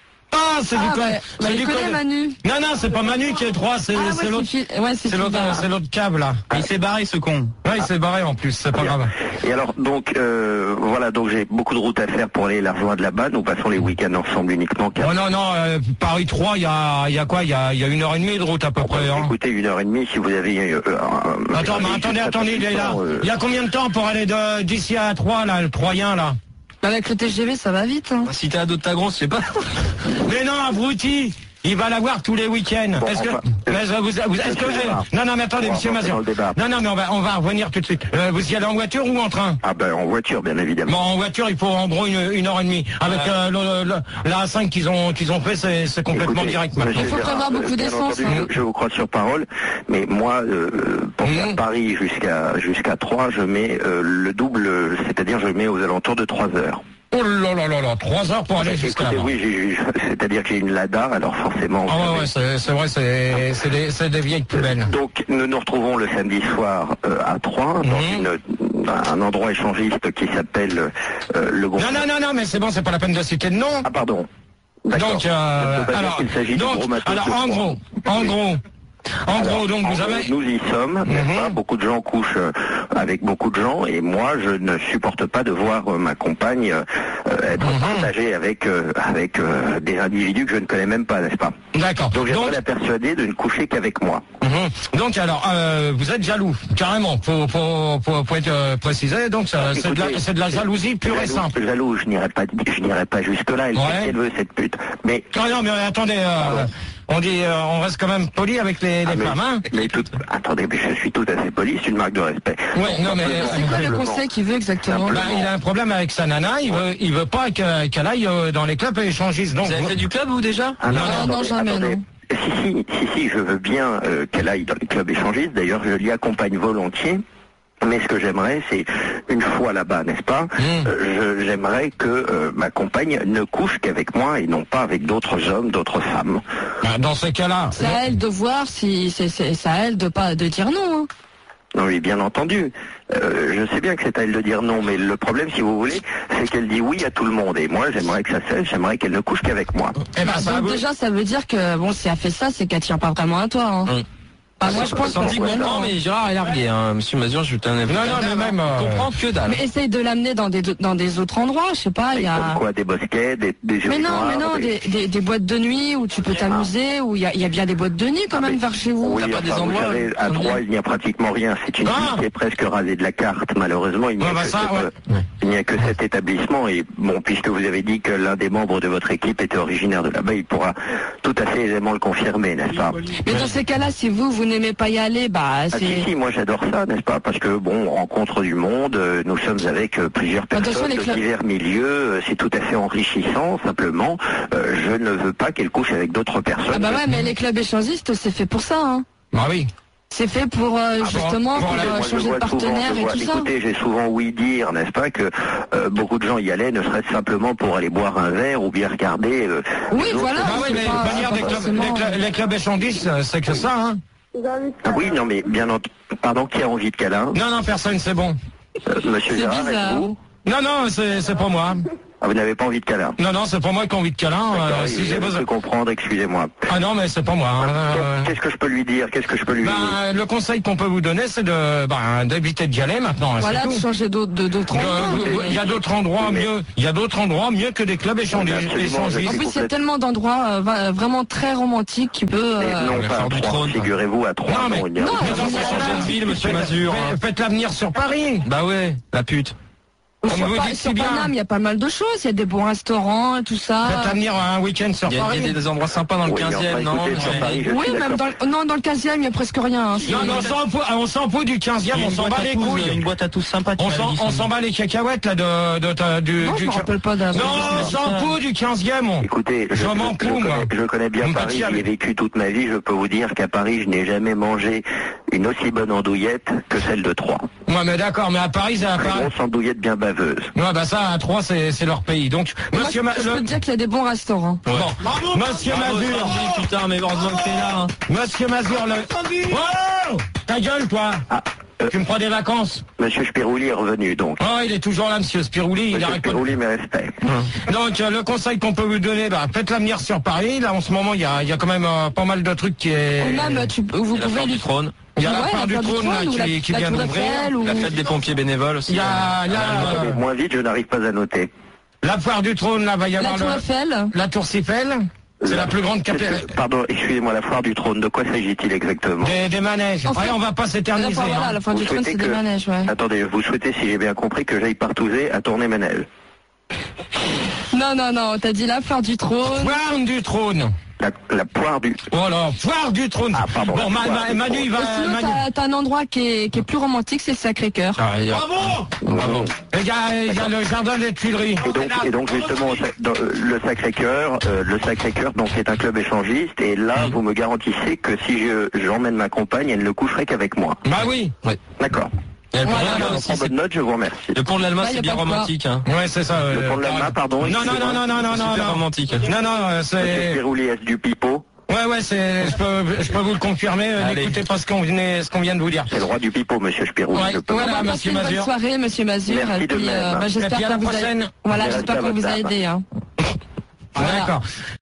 Ah, c'est Ah, du bah, côté. bah, c'est il du connaît côté- Manu. Non, non, c'est pas Manu qui est trois, c'est Ah, ouais, c'est c'est l'autre. Phil- ouais, c'est C'est l'autre, Phil- c'est l'autre câble là. Il s'est barré, ce con. Ouais, il s'est barré en plus, c'est pas grave. Et alors, donc, euh, voilà, donc j'ai beaucoup de routes à faire pour aller la rejoindre là-bas, nous passons les week-ends ensemble uniquement. car- Oh non, non, euh, Paris trois, il y a, il y a quoi? Il y a, il y a une heure et demie de route à peu près. Hein. Écoutez, une heure et demie, si vous avez... Euh, un- un- Attends, mais un- attendez, attendez, il est là. euh, Il y a combien de temps pour aller de- d'ici à Troyes, là, le Troyen, là? Avec le T G V, ça va vite. Hein. Si t'es ado de ta grosse, je sais pas. Mais non, abruti! Il va la voir tous les week-ends. Bon, Est-ce que, enfin, mais, euh, vous, vous- est-ce que monsieur Gérard, non, non, mais attendez, on va monsieur rentrer Mazur. dans le débat. Non, non, mais on va, on va revenir tout de suite. Euh, vous y allez en voiture ou en train? Ah ben, en voiture, bien évidemment. Bon, en voiture, il faut en gros une, une heure et demie. Avec euh, le, le- la A cinq qu'ils ont, qu'ils ont fait, c'est, c'est complètement Écoutez, direct maintenant. monsieur Gérard, beaucoup bien d'essence, entendu, hein. Je, je vous crois sur parole, mais moi, euh, pour Mmh. faire Paris jusqu'à jusqu'à Troyes, je mets euh, le double, c'est-à-dire je mets aux alentours de trois heures. Oh là là là là, trois heures pour aller jusqu'à Écoutez, là. oui, j'ai- j'ai- c'est-à-dire que j'ai une Lada, alors forcément... Ah vous ouais, savez. ouais, c'est, c'est vrai, c'est, c'est des, c'est des vieilles poubelles. Donc nous nous retrouvons le samedi soir euh, à Troyes, dans Mmh. une, un endroit échangiste qui s'appelle euh, le Gros... Non, non, non, non, mais c'est bon, c'est pas la peine de citer de nom. Ah pardon. D'accord. Donc, euh, Je peux pas dire alors, qu'il s'agit du donc, gros matos alors, de en Troyes. gros, en gros, en Alors, gros, donc en vous gros, avez. Nous y sommes, n'est-ce pas? Beaucoup de gens couchent euh, avec beaucoup de gens, et moi, je ne supporte pas de voir euh, ma compagne euh, euh, être partagée avec euh, avec euh, des individus que je ne connais même pas, n'est-ce pas? D'accord. Donc j'aimerais Donc- la persuader de ne coucher qu'avec moi. Mhm. Donc alors, euh, vous êtes jaloux, carrément. Faut, faut, faut, faut être euh, précisé. Donc ça, c'est de la, Écoutez, c'est de la jalousie pure et jaloux, simple. Jaloux, je n'irai pas, je n'irai pas jusque là. Elle Ouais. sait qu'elle veut cette pute. Mais Non, non, mais attendez, euh, on dit, euh, on reste quand même poli avec les, les Ah, mais, femmes, hein. mais tout, attendez, mais je suis tout à fait poli, c'est une marque de respect. Ouais, non, mais C'est quoi le conseil qu'il veut exactement? Bah, il a un problème avec sa nana. Il veut, il veut pas que- qu'elle aille euh, dans les clubs échangistes. Donc, Vous avez fait du club, vous, déjà? Ah, non, Ah, non, non, attendez, jamais, attendez. non. Si, si, si, si, je veux bien euh, qu'elle aille dans les clubs échangistes. D'ailleurs, je l'y accompagne volontiers. Mais ce que j'aimerais, c'est une fois là-bas, n'est-ce pas euh, je- J'aimerais que euh, ma compagne ne couche qu'avec moi et non pas avec d'autres hommes, d'autres femmes. bah, dans ces cas-là, C'est à elle de voir si c'est c'est- c'est à elle de pas de dire non. Hein. Non, oui, bien entendu. Euh, je sais bien que c'est à elle de dire non, mais le problème, si vous voulez, c'est qu'elle dit oui à tout le monde. Et moi, j'aimerais que ça cesse, j'aimerais qu'elle ne couche qu'avec moi. eh ben, Bah, ça donc vous- déjà, ça veut dire que bon, si elle fait ça, c'est qu'elle tient pas vraiment à toi. Hein. Bah, moi, je pense Sans que dire ouais, non, non. mais Gérard est largué, hein. Monsieur Mazur, je t'en ai Non, non, mais même. euh, comprends que dalle. Mais essaye de l'amener dans des dans des autres endroits, je sais pas. Il y Comme a. quoi, des bosquets, des, des Mais non, urinoirs, mais non, des- des, des, des boîtes de nuit où tu peux t'amuser, où il y a, il y a bien des boîtes de nuit quand même vers chez vous. Oui, T'as pas des enfin, vous endroits, savez, à euh, Troyes, il n'y a pratiquement rien. C'est une Ah. ville qui est presque rasée de la carte. Malheureusement, il n'y a, Ouais, bah que ça, cette- ouais. euh, il n'y a que cet établissement. Et bon, puisque vous avez dit que l'un des membres de votre équipe était originaire de là-bas, il pourra tout à fait aisément le confirmer, n'est-ce pas? Mais dans ces cas-là, si vous, vous n'aimez pas y aller, bah Ah, si, c'est... si, moi j'adore ça, n'est-ce pas? Parce que bon, on rencontre du monde, euh, nous sommes avec euh, plusieurs Attention, personnes les de clubs- divers milieux, euh, c'est tout à fait enrichissant, simplement, euh, je ne veux pas qu'elle couche avec d'autres personnes. Ah bah ouais, mais les clubs échangistes, c'est fait pour ça. Hein. Bah oui. C'est fait pour euh, justement pour, Moi, euh, je changer de vois souvent- partenaire je et vois- tout ça. Écoutez, j'ai souvent ouï dire, n'est-ce pas, que euh, beaucoup de gens y allaient, ne serait-ce simplement pour aller boire un verre ou bien regarder. euh, Oui, les autres. voilà. Bah oui, mais de toute manière, des clubs- les, clubs, les clubs échangistes, euh, c'est que ça, hein. Ah oui, non, mais bien entendu. Pardon, qui a envie de câlin? Non, non, personne, c'est bon. Euh, Monsieur C'est Gérard, bizarre. êtes-vous? Non, non, c'est, c'est pas moi. Ah, vous n'avez pas envie de câlin? Non, non, c'est pas moi qui ai envie de câlin. Euh, si j'ai besoin de comprendre, excusez-moi. Ah non, mais c'est pas moi. Hein. Euh... Qu'est-ce que je peux lui dire? Qu'est-ce que je peux lui ben, dire? Le conseil qu'on peut vous donner, c'est de ben, d'éviter d'y aller maintenant. Voilà, de changer d'autres d'autres endroits. Il y a d'autres endroits mieux. Il y a d'autres endroits mieux que des clubs échangistes. En plus, il y a tellement d'endroits euh, vraiment très romantiques qui peut. Euh... Non, pas à Troyes, figurez-vous à Troyes. Non, mais non, non, mais dans changer de ville, monsieur Mazur. Faites l'avenir sur Paris. Bah ouais, la pute. Sur, pa sur Paname, il y a pas mal de choses. Il y a des bons restaurants, tout ça. Faites l'avenir un week-end sur il Paris. Il y a des endroits sympas dans le oui, quinzième, non sur Paris, oui, même dans le, non, dans le quinzième, il y a presque rien. Hein, non, non, on s'en fout du quinzième, on s'en bat les couilles. Il y a une boîte à tous sympa. On s'en bat les cacahuètes là de, de, de, du. Non, du, je me rappelle pas d'un. Non, on s'en fout du quinzième. Écoutez, je, m'en fous, moi. Je connais bien Paris, j'y ai vécu toute ma vie. Je peux vous dire qu'à Paris, je n'ai jamais mangé une aussi bonne andouillette que celle de Troyes. Ouais, mais d'accord, mais à Paris, c'est à Paris. Une grosse andouillette bien baveuse. Ouais, bah ça, à Troyes, c'est leur pays. Donc, moi, monsieur Mazur. Je peux te dire qu'il y a des bons restaurants. Ouais. Bon, monsieur Mazur. Putain, mais heureusement que t'es là. Monsieur Mazur, le. Oh, ta gueule, toi. Ah. Euh, tu me prends des vacances. Monsieur Spirouli est revenu, donc. Oh, il est toujours là, monsieur Spirouli. Monsieur il arrête Spirouli, mes respects. Hum. Donc, euh, le conseil qu'on peut vous donner, bah, faites l'avenir sur Paris. Là, en ce moment, il y a, y a quand même euh, pas mal de trucs qui est... Ou même, tu, vous il y a pouvez... la du trône. Il y a ouais, la part du trône, là, qui, la, qui la vient d'ouvrir. Ou... La fête des pompiers bénévoles aussi. Il y a... Il y a euh, moins vite, je n'arrive pas à noter. La foire du trône, là, va y avoir... La tour Eiffel. La tour Eiffel. C'est la, la plus grande capitale. Pardon, excusez-moi, la foire du trône, de quoi s'agit-il exactement? Des, des manèges. Après, fait, on va pas s'éterniser. La, voilà, hein. la foire du trône, c'est que... des manèges, ouais. Attendez, vous souhaitez, si j'ai bien compris, que j'aille partouzer à tourner Manège? Non, non, non, t'as dit la foire du trône. Foire du trône. La, la poire du... Oh là, foire du trône. Ah, pardon. Bon, ma, ma, Manu, il va... Sinon, Manu... t'as un endroit qui est, qui est plus romantique, c'est le Sacré-Cœur. Ah, bravo. Bravo. Il y a, il y a le jardin des Tuileries. Et donc, et donc justement, dans le Sacré-Cœur, euh, le Sacré-Cœur, donc, est un club échangiste, et là, mmh. vous me garantissez que si je j'emmène ma compagne, elle ne coucherait qu'avec moi. Bah oui. Ouais. D'accord. Et le pont voilà, de l'Alma aussi, bonne note, je vous remercie. Le pont de l'Alma, ouais, c'est bien romantique. Hein. Ouais, c'est ça. Le euh, pont de l'Alma, pardon. Non, non, non, non, non, non, non. Super romantique. Non, non, c'est... Spirouli, est du pipeau? Ouais, ouais, c'est, je peux, je peux vous le confirmer. N'écoutez pas ce qu'on venait, ce qu'on vient de vous dire. C'est le roi du pipeau, monsieur Spirouli. Ouais, voilà, monsieur Mazur. Bonne soirée, monsieur Mazur. Merci et puis, de même. euh, bah, j'espère que vous a... voilà, j'espère qu'on vous a aidé. Hein. Voilà. D'accord.